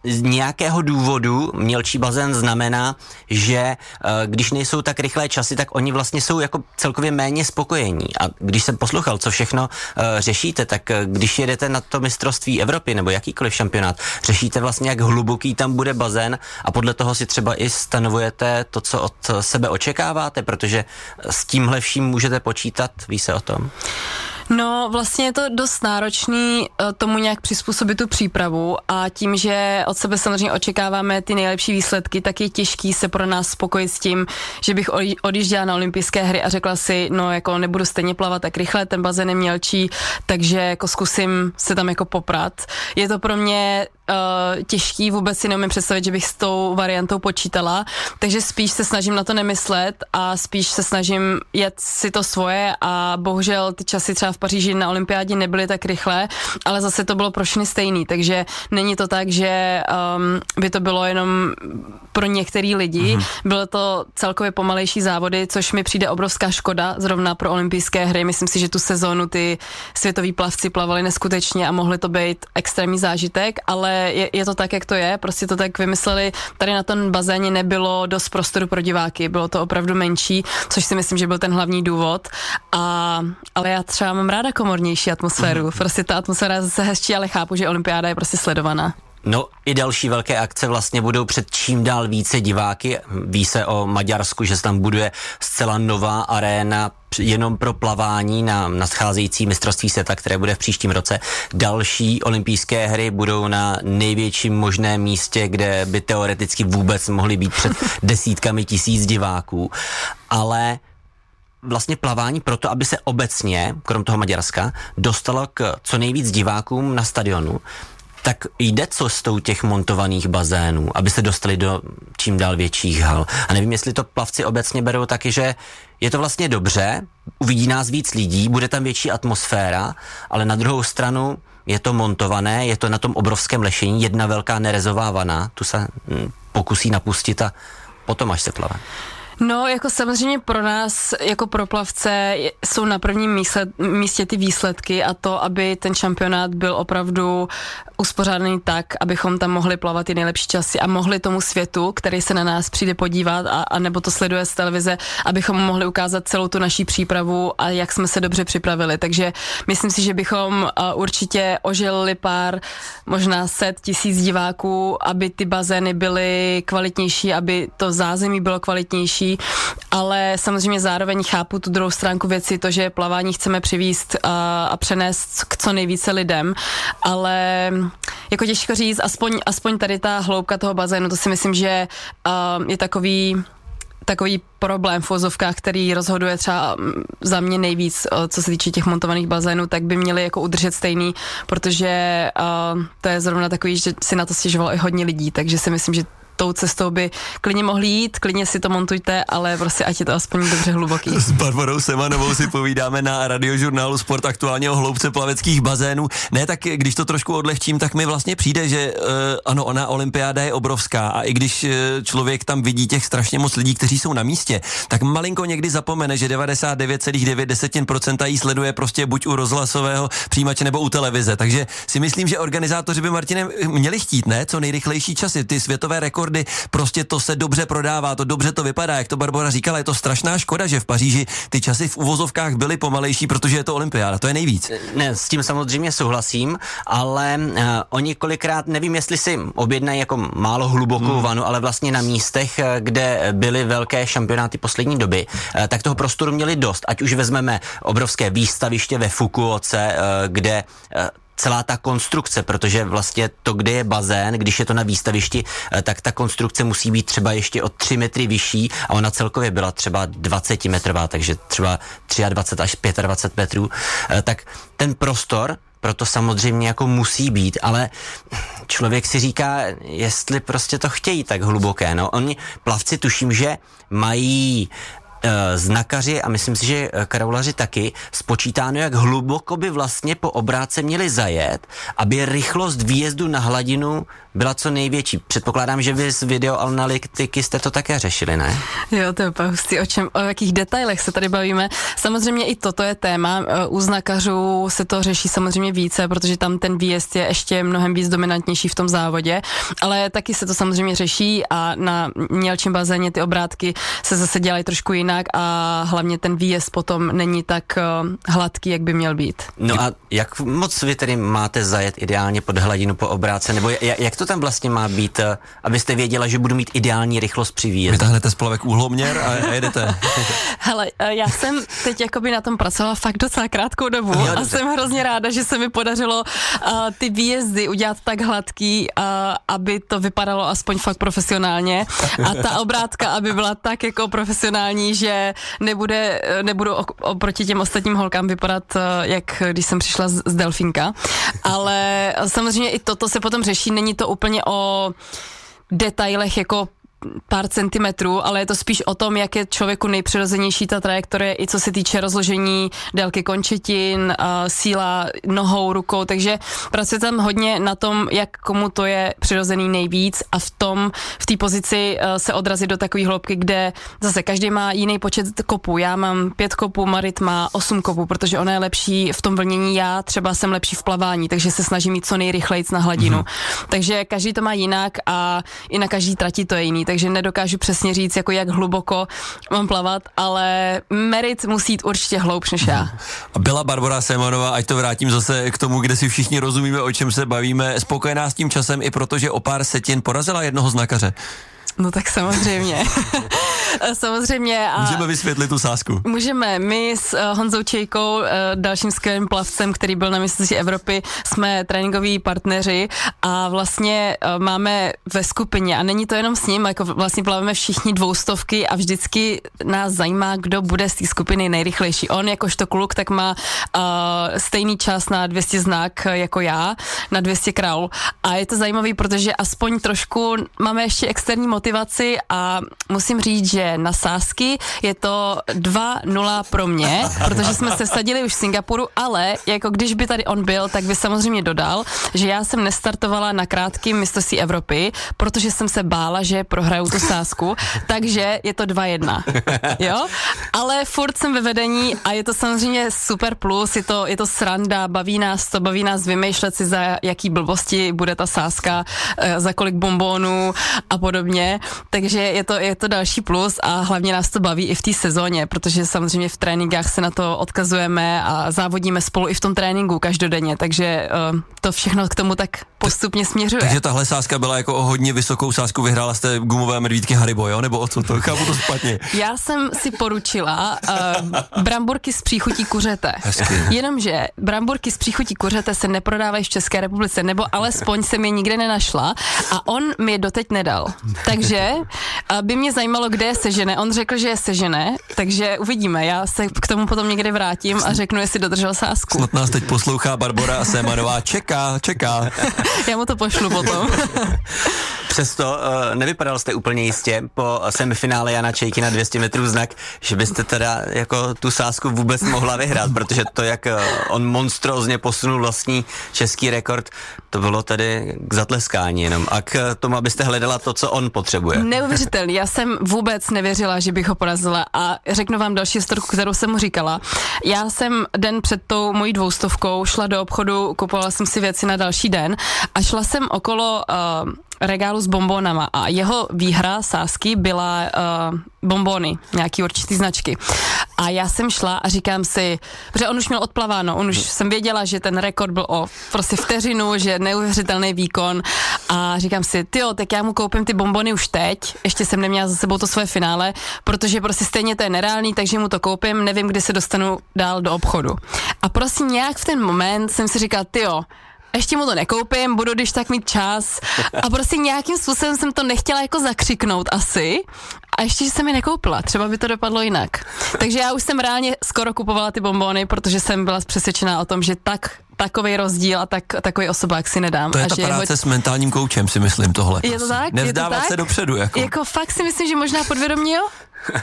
z nějakého důvodu mělčí bazén znamená, že když nejsou tak rychlé časy, tak oni vlastně jsou jako celkově méně spokojení. A když jsem poslouchal, co všechno řešíte, tak když jedete na to mistrovství Evropy nebo jakýkoliv šampionát, řešíte vlastně, jak hluboký tam bude bazén a podle toho si třeba i stanovujete to, co od sebe očekáváte, protože s tímhle vším můžete počítat, ví se o tom? No, vlastně je to dost náročný tomu nějak přizpůsobit tu přípravu a tím, že od sebe samozřejmě očekáváme ty nejlepší výsledky, tak je těžký se pro nás spokojit s tím, že bych odjížděla na olympijské hry a řekla si, no jako nebudu stejně plavat tak rychle, ten bazén je mělčí, takže jako zkusím se tam jako poprat. Je to pro mě těžký, vůbec si neumím představit, že bych s tou variantou počítala, takže spíš se snažím na to nemyslet a spíš se snažím jet si to svoje a bohužel ty časy třeba v Paříži na olympiádě nebyly tak rychlé, ale zase to bylo pro všechny stejný, takže není to tak, že by to bylo jenom pro některý lidi, bylo to celkově pomalejší závody, což mi přijde obrovská škoda zrovna pro olympijské hry. Myslím si, že tu sezónu ty světoví plavci plavali neskutečně a mohly to být extrémní zážitek, ale je to tak, jak to je, prostě to tak vymysleli, tady na tom bazéně nebylo dost prostoru pro diváky, bylo to opravdu menší, což si myslím, že byl ten hlavní důvod, ale já třeba mám ráda komornější atmosféru, prostě ta atmosféra je zase hezčí, ale chápu, že olympiáda je prostě sledovaná. No i další velké akce vlastně budou před čím dál více diváky. Ví se o Maďarsku, že se tam buduje zcela nová aréna jenom pro plavání na nadcházející mistrovství světa, které bude v příštím roce. Další olympijské hry budou na největším možném místě, kde by teoreticky vůbec mohly být před desítkami tisíc diváků. Ale vlastně plavání proto, aby se obecně, krom toho Maďarska, dostalo k co nejvíc divákům na stadionu, tak jde cestou těch montovaných bazénů, aby se dostali do čím dál větších hal. A nevím, jestli to plavci obecně berou taky, že je to vlastně dobře, uvidí nás víc lidí, bude tam větší atmosféra, ale na druhou stranu je to montované, je to na tom obrovském lešení, jedna velká nerezová vana, tu se pokusí napustit a potom až se plave. No, jako samozřejmě pro nás, jako pro plavce, jsou na prvním místě ty výsledky a to, aby ten šampionát byl opravdu uspořádaný tak, abychom tam mohli plavat ty nejlepší časy a mohli tomu světu, který se na nás přijde podívat a nebo to sleduje z televize, abychom mohli ukázat celou tu naší přípravu a jak jsme se dobře připravili. Takže myslím si, že bychom určitě ožilili pár, možná 100 000 diváků, aby ty bazény byly kvalitnější, aby to zázemí bylo kvalitnější, ale samozřejmě zároveň chápu tu druhou stránku věci, to, že plavání chceme přivést a přenést k co nejvíce lidem, ale jako těžko říct, aspoň tady ta hloubka toho bazénu, to si myslím, že je takový problém v uvozovkách, který rozhoduje třeba za mě nejvíc, co se týče těch montovaných bazénů, tak by měli jako udržet stejný, protože to je zrovna takový, že si na to stěžovalo i hodně lidí, takže si myslím, že tou cestou by klidně mohli jít, klidně si to montujte, ale prostě ať je to aspoň dobře hluboký. S Barborou Semanovou si povídáme na Radiožurnálu Sport aktuálně o hloubce plaveckých bazénů. Ne, tak když to trošku odlehčím, tak mi vlastně přijde, že ano, ona olympiáda je obrovská a i když člověk tam vidí těch strašně moc lidí, kteří jsou na místě, tak malinko někdy zapomene, že 99,9% jí sleduje prostě buď u rozhlasového přijímače nebo u televize. Takže si myslím, že organizátoři by, Martine, měli chtít, ne? Co nejrychlejší časy, ty světové rekordy, prostě to se dobře prodává, to dobře to vypadá, jak to Barbora říkala, je to strašná škoda, že v Paříži ty časy v uvozovkách byly pomalejší, protože je to olympiáda, to je nejvíc. Ne, s tím samozřejmě souhlasím, ale oni kolikrát, nevím, jestli si objednají jako málo hlubokou vanu, ale vlastně na místech, kde byly velké šampionáty poslední doby, tak toho prostoru měli dost, ať už vezmeme obrovské výstaviště ve Fukuoce, kde celá ta konstrukce, protože vlastně to, kde je bazén, když je to na výstavišti, tak ta konstrukce musí být třeba ještě o 3 metry vyšší a ona celkově byla třeba 20 metrová, takže třeba 23 až 25 metrů, tak ten prostor proto samozřejmě jako musí být, ale člověk si říká, jestli prostě to chtějí tak hluboké. No, oni plavci tuším, že mají znakaři a myslím si, že kraulaři taky spočítáno, jak hluboko by vlastně po obrátce měli zajet, aby rychlost výjezdu na hladinu byla co největší. Předpokládám, že vy z videoanalytiky jste to také řešili, ne? Jo, to je úplně hustý. O jakých detailech se tady bavíme. Samozřejmě i toto je téma. U znakařů se to řeší samozřejmě více, protože tam ten výjezd je ještě mnohem víc dominantnější v tom závodě, ale taky se to samozřejmě řeší a na mělčím bazéně ty obrátky se zase dělají trošku jinak a hlavně ten výjezd potom není tak hladký, jak by měl být. No a jak moc vy tedy máte zajet ideálně pod hladinu po obrátce, nebo jak to tam vlastně má být, abyste věděla, že budu mít ideální rychlost při výjezdu? Vytáhnete z plavek úhloměr a jedete. Hele, já jsem teď jakoby na tom pracovala fakt docela krátkou dobu a jsem hrozně ráda, že se mi podařilo ty výjezdy udělat tak hladký, aby to vypadalo aspoň fakt profesionálně a ta obrátka, aby byla tak jako profesionální, že nebudu oproti těm ostatním holkám vypadat, jak když jsem přišla z Delfinka, ale samozřejmě i toto se potom řeší, není to úplně o detailech jako pár centimetrů, ale je to spíš o tom, jak je člověku nejpřirozenější ta trajektorie, i co se týče rozložení délky končetin, síla nohou, rukou, takže pracuje tam hodně na tom, jak komu to je přirozený nejvíc a v té pozici se odrazit do takové hloubky, kde zase každý má jiný počet kopů. Já mám 5 kopů, Marit má 8 kopů, protože ona je lepší v tom vlnění, já třeba jsem lepší v plavání, takže se snažím jít co nejrychlejc na hladinu. Takže každý to má jinak a i na každý trati to je jiný, takže nedokážu přesně říct, jako jak hluboko mám plavat, ale Merit musí jít určitě hloubš než já. A byla Barbora Semanová, ať to vrátím zase k tomu, kde si všichni rozumíme, o čem se bavíme, spokojená s tím časem i protože o pár setin porazila jednoho znakaře. No tak samozřejmě. Samozřejmě. A můžeme vysvětlit tu sázku. Můžeme. My s Honzou Čejkou, dalším skvělým plavcem, který byl na mistrovství Evropy, jsme tréninkoví partneři a vlastně máme ve skupině, a není to jenom s ním, jako vlastně plaveme všichni 200 a vždycky nás zajímá, kdo bude z té skupiny nejrychlejší. On jakožto kluk tak má stejný čas na 200 znak jako já, na 200 kraul. A je to zajímavý, protože aspoň trošku máme ještě externí motivaci a musím říct, že na sázky je to 2-0 pro mě, protože jsme se vsadili už v Singapuru, ale jako když by tady on byl, tak by samozřejmě dodal, že já jsem nestartovala na krátkým mistrovství Evropy, protože jsem se bála, že prohraju tu sázku, takže je to 2-1. Jo? Ale furt jsem ve vedení a je to samozřejmě super plus, je to sranda, baví nás vymýšlet si, za jaký blbosti bude ta sázka, za kolik bonbonů a podobně, takže je to další plus a hlavně nás to baví i v té sezóně, protože samozřejmě v tréninkách se na to odkazujeme a závodíme spolu i v tom tréninku každodenně, takže to všechno k tomu tak postupně směřuje. Takže tahle sázka byla jako o hodně vysokou sázku, vyhrála jste gumové medvídky Haribo, jo? Nebo o co to? Chápu to špatně. Já jsem si poručila bramburky s příchutí kuřete. Hezky. Jenomže bramburky s příchutí kuřete se neprodávají v České republice, nebo alespoň jsem je nikde nenašla a on mi je doteď nedal. Takže by mě zajímalo, kde je sežené. On řekl, že je sežené, takže uvidíme. Já se k tomu potom někde vrátím a řeknu, jestli dodržel sázku. Snad nás teď poslouchá Barbora Semanová. Čeká. Já mu to pošlu potom. Přesto nevypadal jste úplně jistě po semifinále Jana Čejky na 200 metrů znak, že byste teda jako tu sázku vůbec mohla vyhrát, protože to, jak on monstrózně posunul vlastní český rekord, to bylo tedy k zatleskání jenom a k tomu, abyste hledala to, co on potřebuje. Neuvěřitelný, já jsem vůbec nevěřila, že bych ho porazila a řeknu vám další historku, kterou jsem mu říkala. Já jsem den před tou mojí 200 šla do obchodu, kupovala jsem si věci na další den a šla jsem okolo regálu s bonbonama a jeho výhra sázky byla bonbony, nějaký určitý značky. A já jsem šla a říkám si, protože on už měl odplaváno, už jsem věděla, že ten rekord byl o prostě vteřinu, že neuvěřitelný výkon a říkám si, tyjo, tak já mu koupím ty bonbony už teď, ještě jsem neměla za sebou to svoje finále, protože prostě stejně to je nereálný, takže mu to koupím, nevím, kdy se dostanu dál do obchodu. A prostě nějak v ten moment jsem si říkala, tyjo, ještě mu to nekoupím, budu když tak mít čas a prostě nějakým způsobem jsem to nechtěla jako zakřiknout asi a ještě, že jsem je nekoupila, třeba by to dopadlo jinak. Takže já už jsem reálně skoro kupovala ty bonbony, protože jsem byla přesvědčená o tom, že tak takovej rozdíl a takový osobák si nedám. To je ta práce s mentálním koučem, si myslím tohle. Je to tak? Nevzdávat se dopředu. Jako fakt si myslím, že možná podvědomě, jo?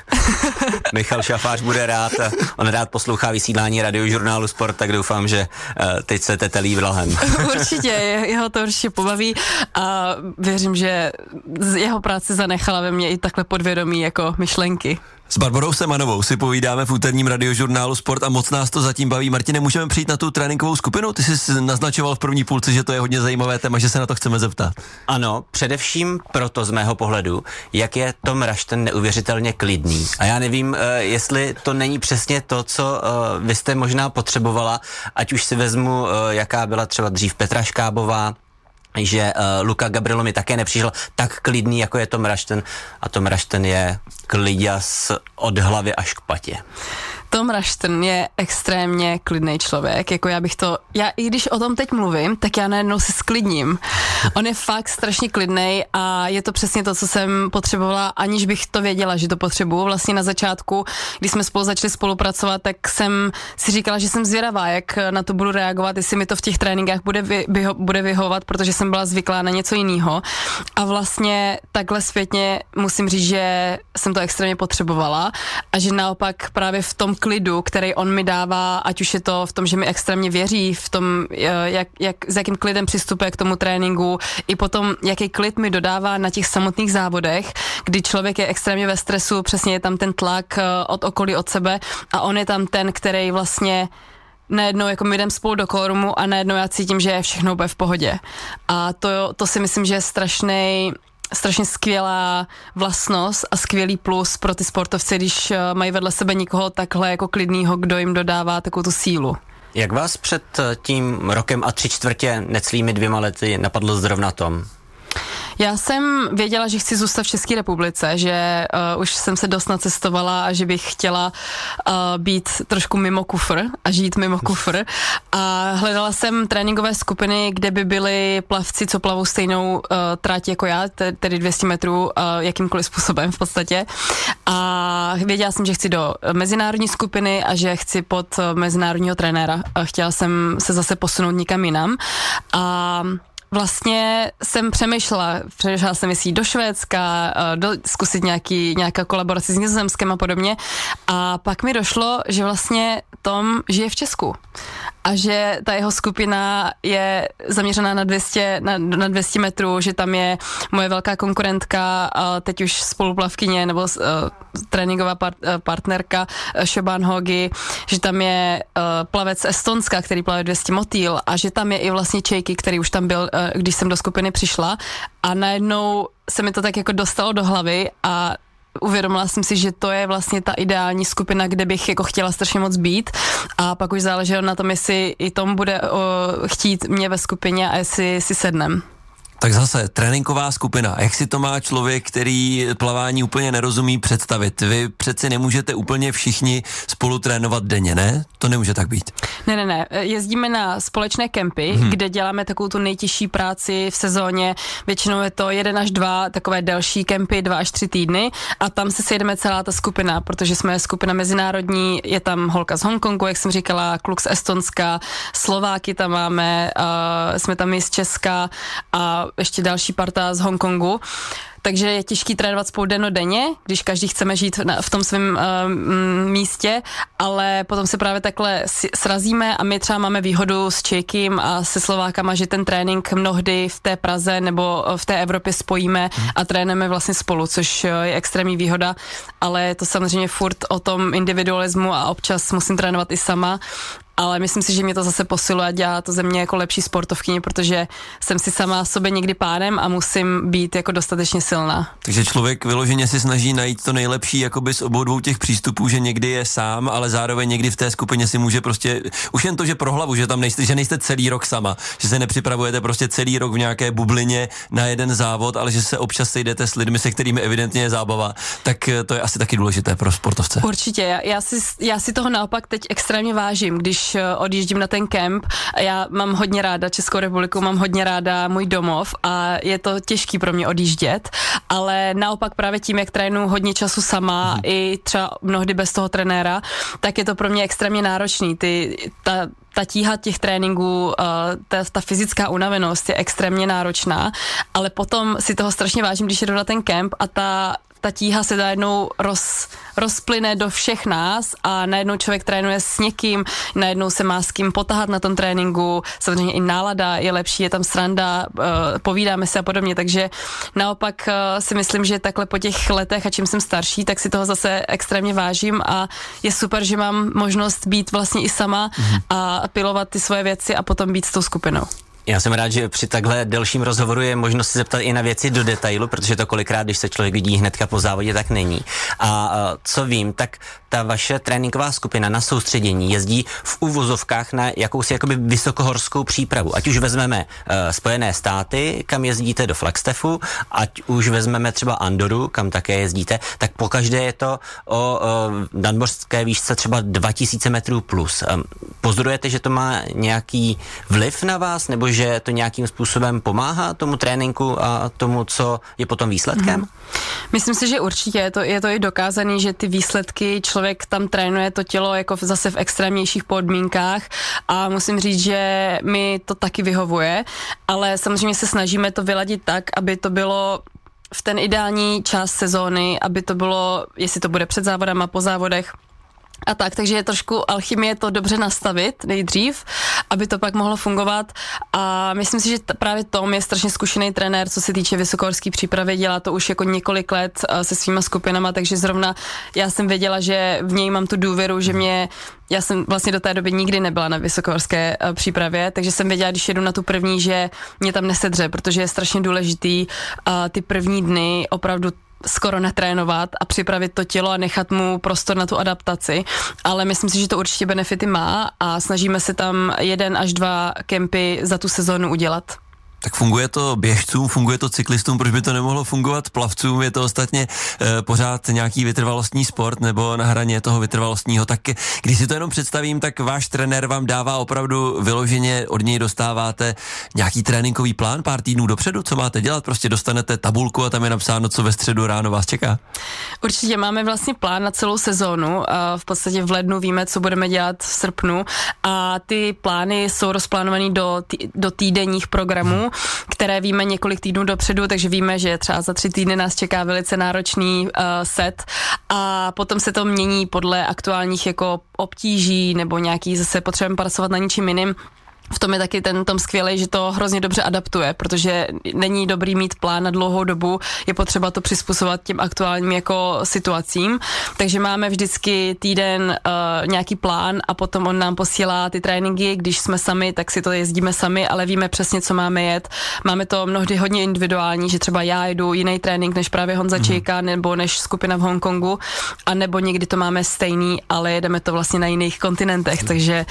Michal Šafář bude rád, on rád poslouchá vysílání Radiožurnálu Sport, tak doufám, že teď se tetelí vlahem. Určitě, jeho to určitě pobaví a věřím, že jeho práce zanechala ve mně i takhle podvědomí jako myšlenky. S Barborou Semanovou si povídáme v úterním Radiožurnálu Sport a moc nás to zatím baví. Martine, můžeme přijít na tu tréninkovou skupinu? Ty jsi naznačoval v první půlce, že to je hodně zajímavé téma, že se na to chceme zeptat. Ano, především proto z mého pohledu, jak je Tom Rushton neuvěřitelně klidný. A já nevím, jestli to není přesně to, co vy jste možná potřebovala, ať už si vezmu, jaká byla třeba dřív Petra Škábová, že Luka Gabrielo mi také nepřišel tak klidný, jako je Tom Rushton. A Tom Rushton je kliďas od hlavy až k patě. Tom Rushton je extrémně klidný člověk, jako já i když o tom teď mluvím, tak já najednou se sklidním. On je fakt strašně klidnej a je to přesně to, co jsem potřebovala, aniž bych to věděla, že to potřebuju. Vlastně na začátku, když jsme spolu začali spolupracovat, tak jsem si říkala, že jsem zvědavá, jak na to budu reagovat, jestli mi to v těch tréninkách bude vyhovovat, protože jsem byla zvyklá na něco jiného. A vlastně takhle zpětně musím říct, že jsem to extrémně potřebovala a že naopak právě v tom klidu, který on mi dává, ať už je to v tom, že mi extrémně věří, v tom, s jakým klidem přistupuje k tomu tréninku, i potom, jaký klid mi dodává na těch samotných závodech, kdy člověk je extrémně ve stresu, přesně je tam ten tlak od okolí, od sebe a on je tam ten, který vlastně najednou jako my jdem spolu do kórumu a najednou já cítím, že je všechno úplně v pohodě. A to si myslím, že je strašně skvělá vlastnost a skvělý plus pro ty sportovce, když mají vedle sebe někoho takhle jako klidnýho, kdo jim dodává takovou tu sílu. Jak vás před tím rokem a 3/4 necelými 2 lety napadlo zrovna Tom? Já jsem věděla, že chci zůstat v České republice, že už jsem se dost nacestovala a že bych chtěla být trošku mimo kufr a žít mimo kufr. A hledala jsem tréninkové skupiny, kde by byli plavci, co plavou stejnou tráť jako já, tedy 200 metrů, jakýmkoliv způsobem v podstatě. A věděla jsem, že chci do mezinárodní skupiny a že chci pod mezinárodního trenéra. Chtěla jsem se zase posunout někam jinam. A vlastně jsem přemýšlela jsem, jestli jít do Švédska, zkusit nějaká kolaborace s Nizozemskem a podobně. A pak mi došlo, že vlastně Tom žije v Česku. A že ta jeho skupina je zaměřená na 200 metrů, že tam je moje velká konkurentka, teď už spoluplavkyně nebo tréninková partnerka Šoban Hogi, že tam je plavec z Estonska, který plave 200 motýl a že tam je i vlastně Čejky, který už tam byl, když jsem do skupiny přišla a najednou se mi to tak jako dostalo do hlavy a uvědomila jsem si, že to je vlastně ta ideální skupina, kde bych jako chtěla strašně moc být a pak už záleželo na tom, jestli i Tom bude chtít mě ve skupině a jestli si sednem. Tak zase, tréninková skupina. Jak si to má člověk, který plavání úplně nerozumí, představit? Vy přeci nemůžete úplně všichni spolu trénovat denně, ne? To nemůže tak být. Ne. Jezdíme na společné kempy, kde děláme takovou tu nejtěžší práci v sezóně. Většinou je to 1 až 2 takové delší kempy, 2 až 3 týdny a tam se sejdeme celá ta skupina, protože jsme skupina mezinárodní, je tam holka z Hongkongu, jak jsem říkala, kluk z Estonska, Slováky tam máme, jsme tam i z Česka a ještě další parta z Hongkongu. Takže je těžký trénovat spolu dennodenně, když každý chceme žít v tom svém místě, ale potom se právě takhle srazíme a my třeba máme výhodu s Čejkým a se Slovákama, že ten trénink mnohdy v té Praze nebo v té Evropě spojíme a trénujeme vlastně spolu, což je extrémní výhoda, ale je to samozřejmě furt o tom individualismu a občas musím trénovat i sama. Ale myslím si, že mě to zase posiluje a dělá to ze mě jako lepší sportovkyni, protože jsem si sama sobě někdy pánem a musím být jako dostatečně silná. Takže člověk vyloženě si snaží najít to nejlepší jakoby z obou dvou těch přístupů, že někdy je sám, ale zároveň někdy v té skupině si může prostě, už jen to, že pro hlavu, že tam nejste celý rok sama, že se nepřipravujete prostě celý rok v nějaké bublině na jeden závod, ale že se občas sejdete s lidmi, se kterými evidentně je zábava, tak to je asi taky důležité pro sportovce. Určitě, já si toho naopak teď extrémně vážím, když když odjíždím na ten kemp, já mám hodně ráda Českou republiku, mám hodně ráda můj domov a je to těžký pro mě odjíždět, ale naopak právě tím, jak trénuju hodně času sama, i třeba mnohdy bez toho trenéra, tak je to pro mě extrémně náročný. Ta tíha těch tréninků, ta fyzická unavenost je extrémně náročná, ale potom si toho strašně vážím, když jedu na ten kemp a ta tíha se najednou rozplyne do všech nás a najednou člověk trénuje s někým, najednou se má s kým potahat na tom tréninku, samozřejmě i nálada je lepší, je tam sranda, povídáme se a podobně, takže naopak si myslím, že takhle po těch letech a čím jsem starší, tak si toho zase extrémně vážím a je super, že mám možnost být vlastně i sama a pilovat ty svoje věci a potom být s tou skupinou. Já jsem rád, že při takhle delším rozhovoru je možnost se zeptat i na věci do detailu, protože to kolikrát, když se člověk vidí hnedka po závodě, tak není. A co vím, tak ta vaše tréninková skupina na soustředění jezdí v uvozovkách na jakousi jakoby vysokohorskou přípravu. Ať už vezmeme Spojené státy, kam jezdíte do Flagstaffu, ať už vezmeme třeba Andoru, kam také jezdíte, tak pokaždé je to o nadmořské výšce třeba 2000 metrů plus. Pozorujete, že to má nějaký vliv na vás, nebo že to nějakým způsobem pomáhá tomu tréninku a tomu, co je potom výsledkem? Myslím si, že určitě je to i dokázaný, že ty výsledky člověk tam trénuje to tělo jako zase v extrémnějších podmínkách a musím říct, že mi to taky vyhovuje, ale samozřejmě se snažíme to vyladit tak, aby to bylo v ten ideální čas sezóny, aby to bylo, jestli to bude před závodama, po závodech, a takže je trošku alchymie to dobře nastavit nejdřív, aby to pak mohlo fungovat a myslím si, že právě Tom je strašně zkušený trenér, co se týče vysokohorské přípravy, dělá to už jako několik let se svýma skupinama, takže zrovna já jsem věděla, že v něj mám tu důvěru, že já jsem vlastně do té doby nikdy nebyla na vysokohorské přípravě, takže jsem věděla, když jedu na tu první, že mě tam nesedře, protože je strašně důležitý ty první dny opravdu skoro natrénovat a připravit to tělo a nechat mu prostor na tu adaptaci, ale myslím si, že to určitě benefity má a snažíme se tam 1 až 2 kempy za tu sezónu udělat. Tak funguje to běžcům, funguje to cyklistům, proč by to nemohlo fungovat plavcům, je to ostatně pořád nějaký vytrvalostní sport nebo na hraně toho vytrvalostního, tak když si to jenom představím, tak váš trenér vám dává opravdu vyloženě, od něj dostáváte nějaký tréninkový plán pár týdnů dopředu, co máte dělat, prostě dostanete tabulku a tam je napsáno, co ve středu ráno vás čeká? Určitě máme vlastně plán na celou sezónu, v podstatě v lednu víme, co budeme dělat v srpnu a ty plány jsou rozplánovaný do týdenních programů, které víme několik týdnů dopředu, takže víme, že třeba za 3 týdny nás čeká velice náročný set a potom se to mění podle aktuálních jako obtíží nebo nějaký zase potřebujeme pracovat na něčím jiným. V tom je taky Tom skvělej, že to hrozně dobře adaptuje, protože není dobrý mít plán na dlouhou dobu, je potřeba to přizpůsobovat těm aktuálním jako situacím, takže máme vždycky týden nějaký plán a potom on nám posílá ty tréninky, když jsme sami, tak si to jezdíme sami, ale víme přesně, co máme jet. Máme to mnohdy hodně individuální, že třeba já jedu jiný trénink než právě Honza Čejka nebo než skupina v Hongkongu, a nebo někdy to máme stejný, ale jedeme to vlastně na jiných kontinentech, takže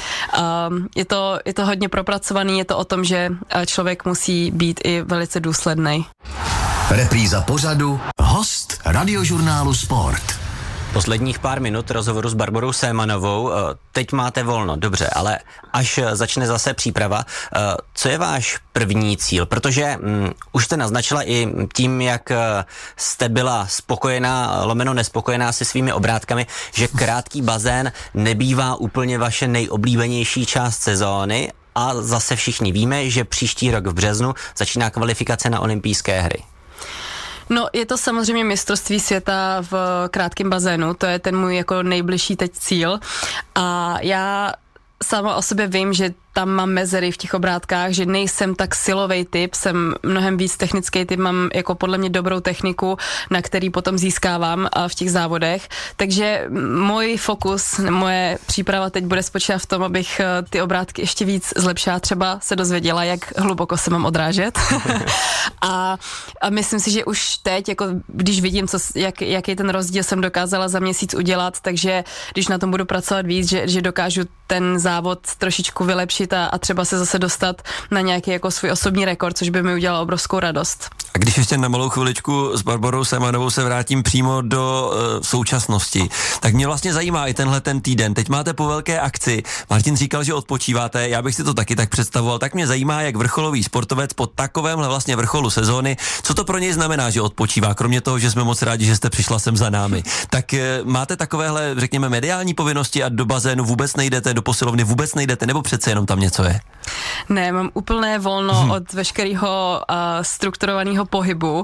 je to hodně propracovaný, je to o tom, že člověk musí být i velice důsledný. Repríza pořadu, host Radiožurnálu Sport. Posledních pár minut rozhovoru s Barborou Sémanovou. Teď máte volno, dobře, ale až začne zase příprava, co je váš první cíl? Protože už jste naznačila i tím, jak jste byla spokojená, lomeno nespokojená se svými obrátkami, že krátký bazén nebývá úplně vaše nejoblíbenější část sezóny a zase všichni víme, že příští rok v březnu začíná kvalifikace na olympijské hry. No, je to samozřejmě mistrovství světa v krátkém bazénu, to je ten můj jako nejbližší teď cíl a já sama o sobě vím, že tam mám mezery v těch obrátkách, že nejsem tak silový typ, jsem mnohem víc technický typ, mám jako podle mě dobrou techniku, na který potom získávám v těch závodech, takže můj fokus, moje příprava teď bude spočívat v tom, abych ty obrátky ještě víc zlepšila, třeba se dozvěděla, jak hluboko se mám odrážet a myslím si, že už teď, jako když vidím, jaký ten rozdíl jsem dokázala za měsíc udělat, takže když na tom budu pracovat víc, že dokážu ten závod trošičku vylepšit a třeba se zase dostat na nějaký jako svůj osobní rekord, což by mi udělalo obrovskou radost. A když ještě na malou chviličku s Barborou Semanovou se vrátím přímo do současnosti, tak mě vlastně zajímá i tenhle ten týden. Teď máte po velké akci, Martin říkal, že odpočíváte, já bych si to taky tak představoval, tak mě zajímá, jak vrcholový sportovec po takovémhle vlastně vrcholu sezóny, co to pro něj znamená, že odpočívá, kromě toho, že jsme moc rádi, že jste přišla sem za námi. Tak máte takovéhle, řekněme, mediální povinnosti a do bazénu vůbec nejdete, do posilovny vůbec nejdete, nebo přece jenom tam něco je? Ne, mám úplné volno od veškerého strukturovaného pohybu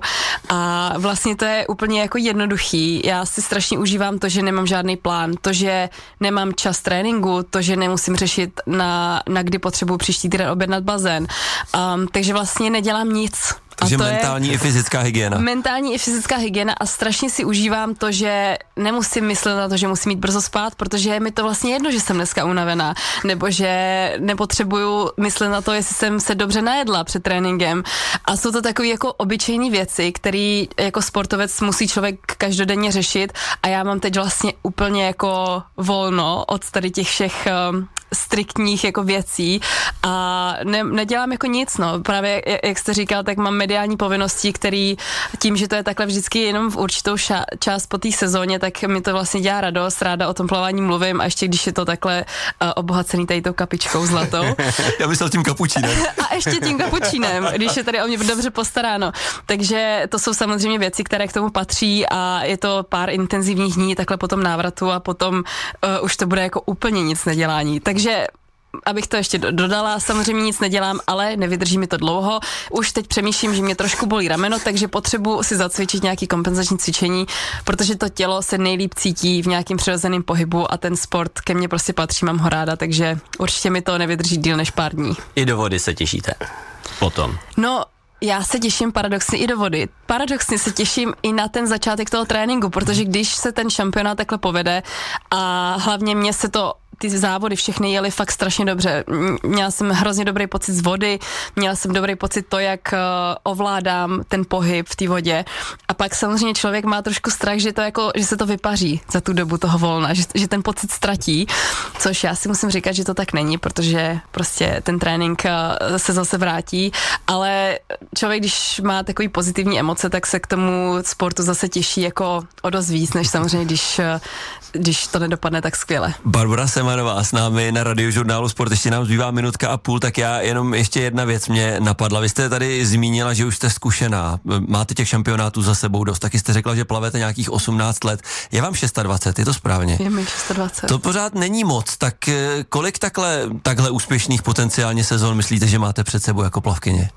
a vlastně to je úplně jako jednoduchý. Já si strašně užívám to, že nemám žádný plán, to, že nemám čas tréninku, to, že nemusím řešit na kdy potřebuji příští týden objednat bazén. Takže vlastně nedělám nic. Takže mentální i fyzická hygiena. Mentální i fyzická hygiena a strašně si užívám to, že nemusím myslet na to, že musím jít brzo spát, protože je mi to vlastně jedno, že jsem dneska unavená, nebo že nepotřebuju myslet na to, jestli jsem se dobře najedla před tréninkem. A jsou to takové jako obyčejné věci, které jako sportovec musí člověk každodenně řešit a já mám teď vlastně úplně jako volno od tady těch všech striktních jako věcí a nedělám jako nic, no. Právě, jak jste říkal, tak mám mediální povinnosti, který tím, že to je takhle vždycky jenom v určitou část po té sezóně, tak mi to vlastně dělá radost, ráda o tom plavání mluvím a ještě když je to takhle obohacený tady tou kapičkou zlatou. Já myslel tím kapučínem. A ještě tím kapučínem, když je tady o mě dobře postaráno. Takže to jsou samozřejmě věci, které k tomu patří a je to pár intenzivních dní takhle po tom návratu a potom už to bude jako úplně nic nedělání. Takže abych to ještě dodala, samozřejmě nic nedělám, ale nevydrží mi to dlouho. Už teď přemýšlím, že mě trošku bolí rameno, takže potřebuji si zacvičit nějaký kompenzační cvičení, protože to tělo se nejlíp cítí v nějakém přirozeném pohybu a ten sport ke mně prostě patří, mám ho ráda, takže určitě mi to nevydrží díl než pár dní. I do vody se těšíte potom? No, já se těším paradoxně i do vody. Paradoxně se těším i na ten začátek toho tréninku, protože když se ten šampionát takhle povede a hlavně mě se to ty závody všechny jeli fakt strašně dobře. Měla jsem hrozně dobrý pocit z vody, měla jsem dobrý pocit to, jak ovládám ten pohyb v té vodě. A pak samozřejmě člověk má trošku strach, že se to vypaří za tu dobu toho volna, že ten pocit ztratí, což já si musím říkat, že to tak není, protože prostě ten trénink se zase vrátí, ale člověk, když má takový pozitivní emoce, tak se k tomu sportu zase těší jako o dost víc, než samozřejmě, když to nedopadne tak skvěle. Barbora Semanová s námi na Radiožurnálu Sport, ještě nám zbývá minutka a půl, tak já jenom ještě jedna věc mě napadla. Vy jste tady zmínila, že už jste zkušená, máte těch šampionátů za sebou dost, taky jste řekla, že plavete nějakých 18 let. Je vám 26, je to správně? Je mi 26. To pořád není moc, tak kolik takhle úspěšných potenciálně sezon myslíte, že máte před sebou jako plavkyně?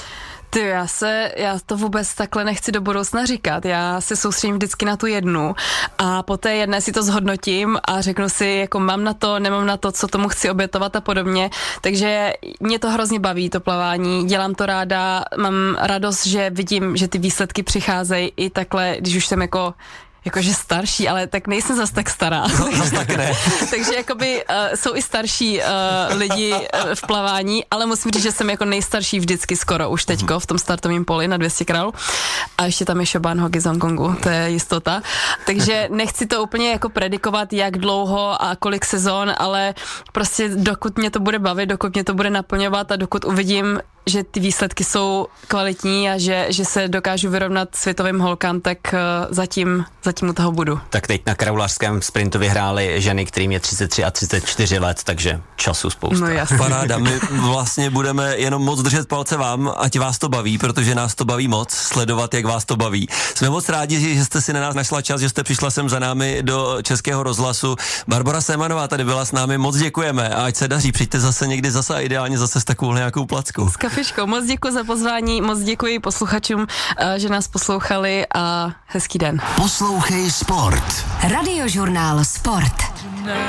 Já to vůbec takhle nechci do budoucna říkat. Já se soustředím vždycky na tu jednu a po té jedné si to zhodnotím a řeknu si, jako mám na to, nemám na to, co tomu chci obětovat a podobně. Takže mě to hrozně baví, to plavání. Dělám to ráda, mám radost, že vidím, že ty výsledky přicházejí i takhle, když už jsem jakože starší, ale tak nejsem zas tak stará. No, tak ne. Takže jakoby jsou i starší lidi v plavání, ale musím říct, že jsem jako nejstarší vždycky skoro už teďko v tom startovém poli na 200 král. A ještě tam je Šobán Hogi z Hongkongu, to je jistota. Takže nechci to úplně jako predikovat, jak dlouho a kolik sezon, ale prostě dokud mě to bude bavit, dokud mě to bude naplňovat a dokud uvidím, že ty výsledky jsou kvalitní a že se dokážu vyrovnat světovým holkám, tak zatím u toho budu. Tak teď na kraulařském sprintu vyhrály ženy, kterým je 33 a 34 let, takže času spousta. No jasně. Paráda, my vlastně budeme jenom moc držet palce vám, ať vás to baví, protože nás to baví moc, sledovat, jak vás to baví. Jsme moc rádi, že jste si na nás našla čas, že jste přišla sem za námi do Českého rozhlasu. Barbora Semanová tady byla s námi, moc děkujeme a ať se daří, přijďte zase někdy a ideálně zase s takovou nějakou plackou. Kafičko, moc děkuji za pozvání, moc děkuji posluchačům, že nás poslouchali a hezký den. Poslouchej Sport. Radiožurnál Sport.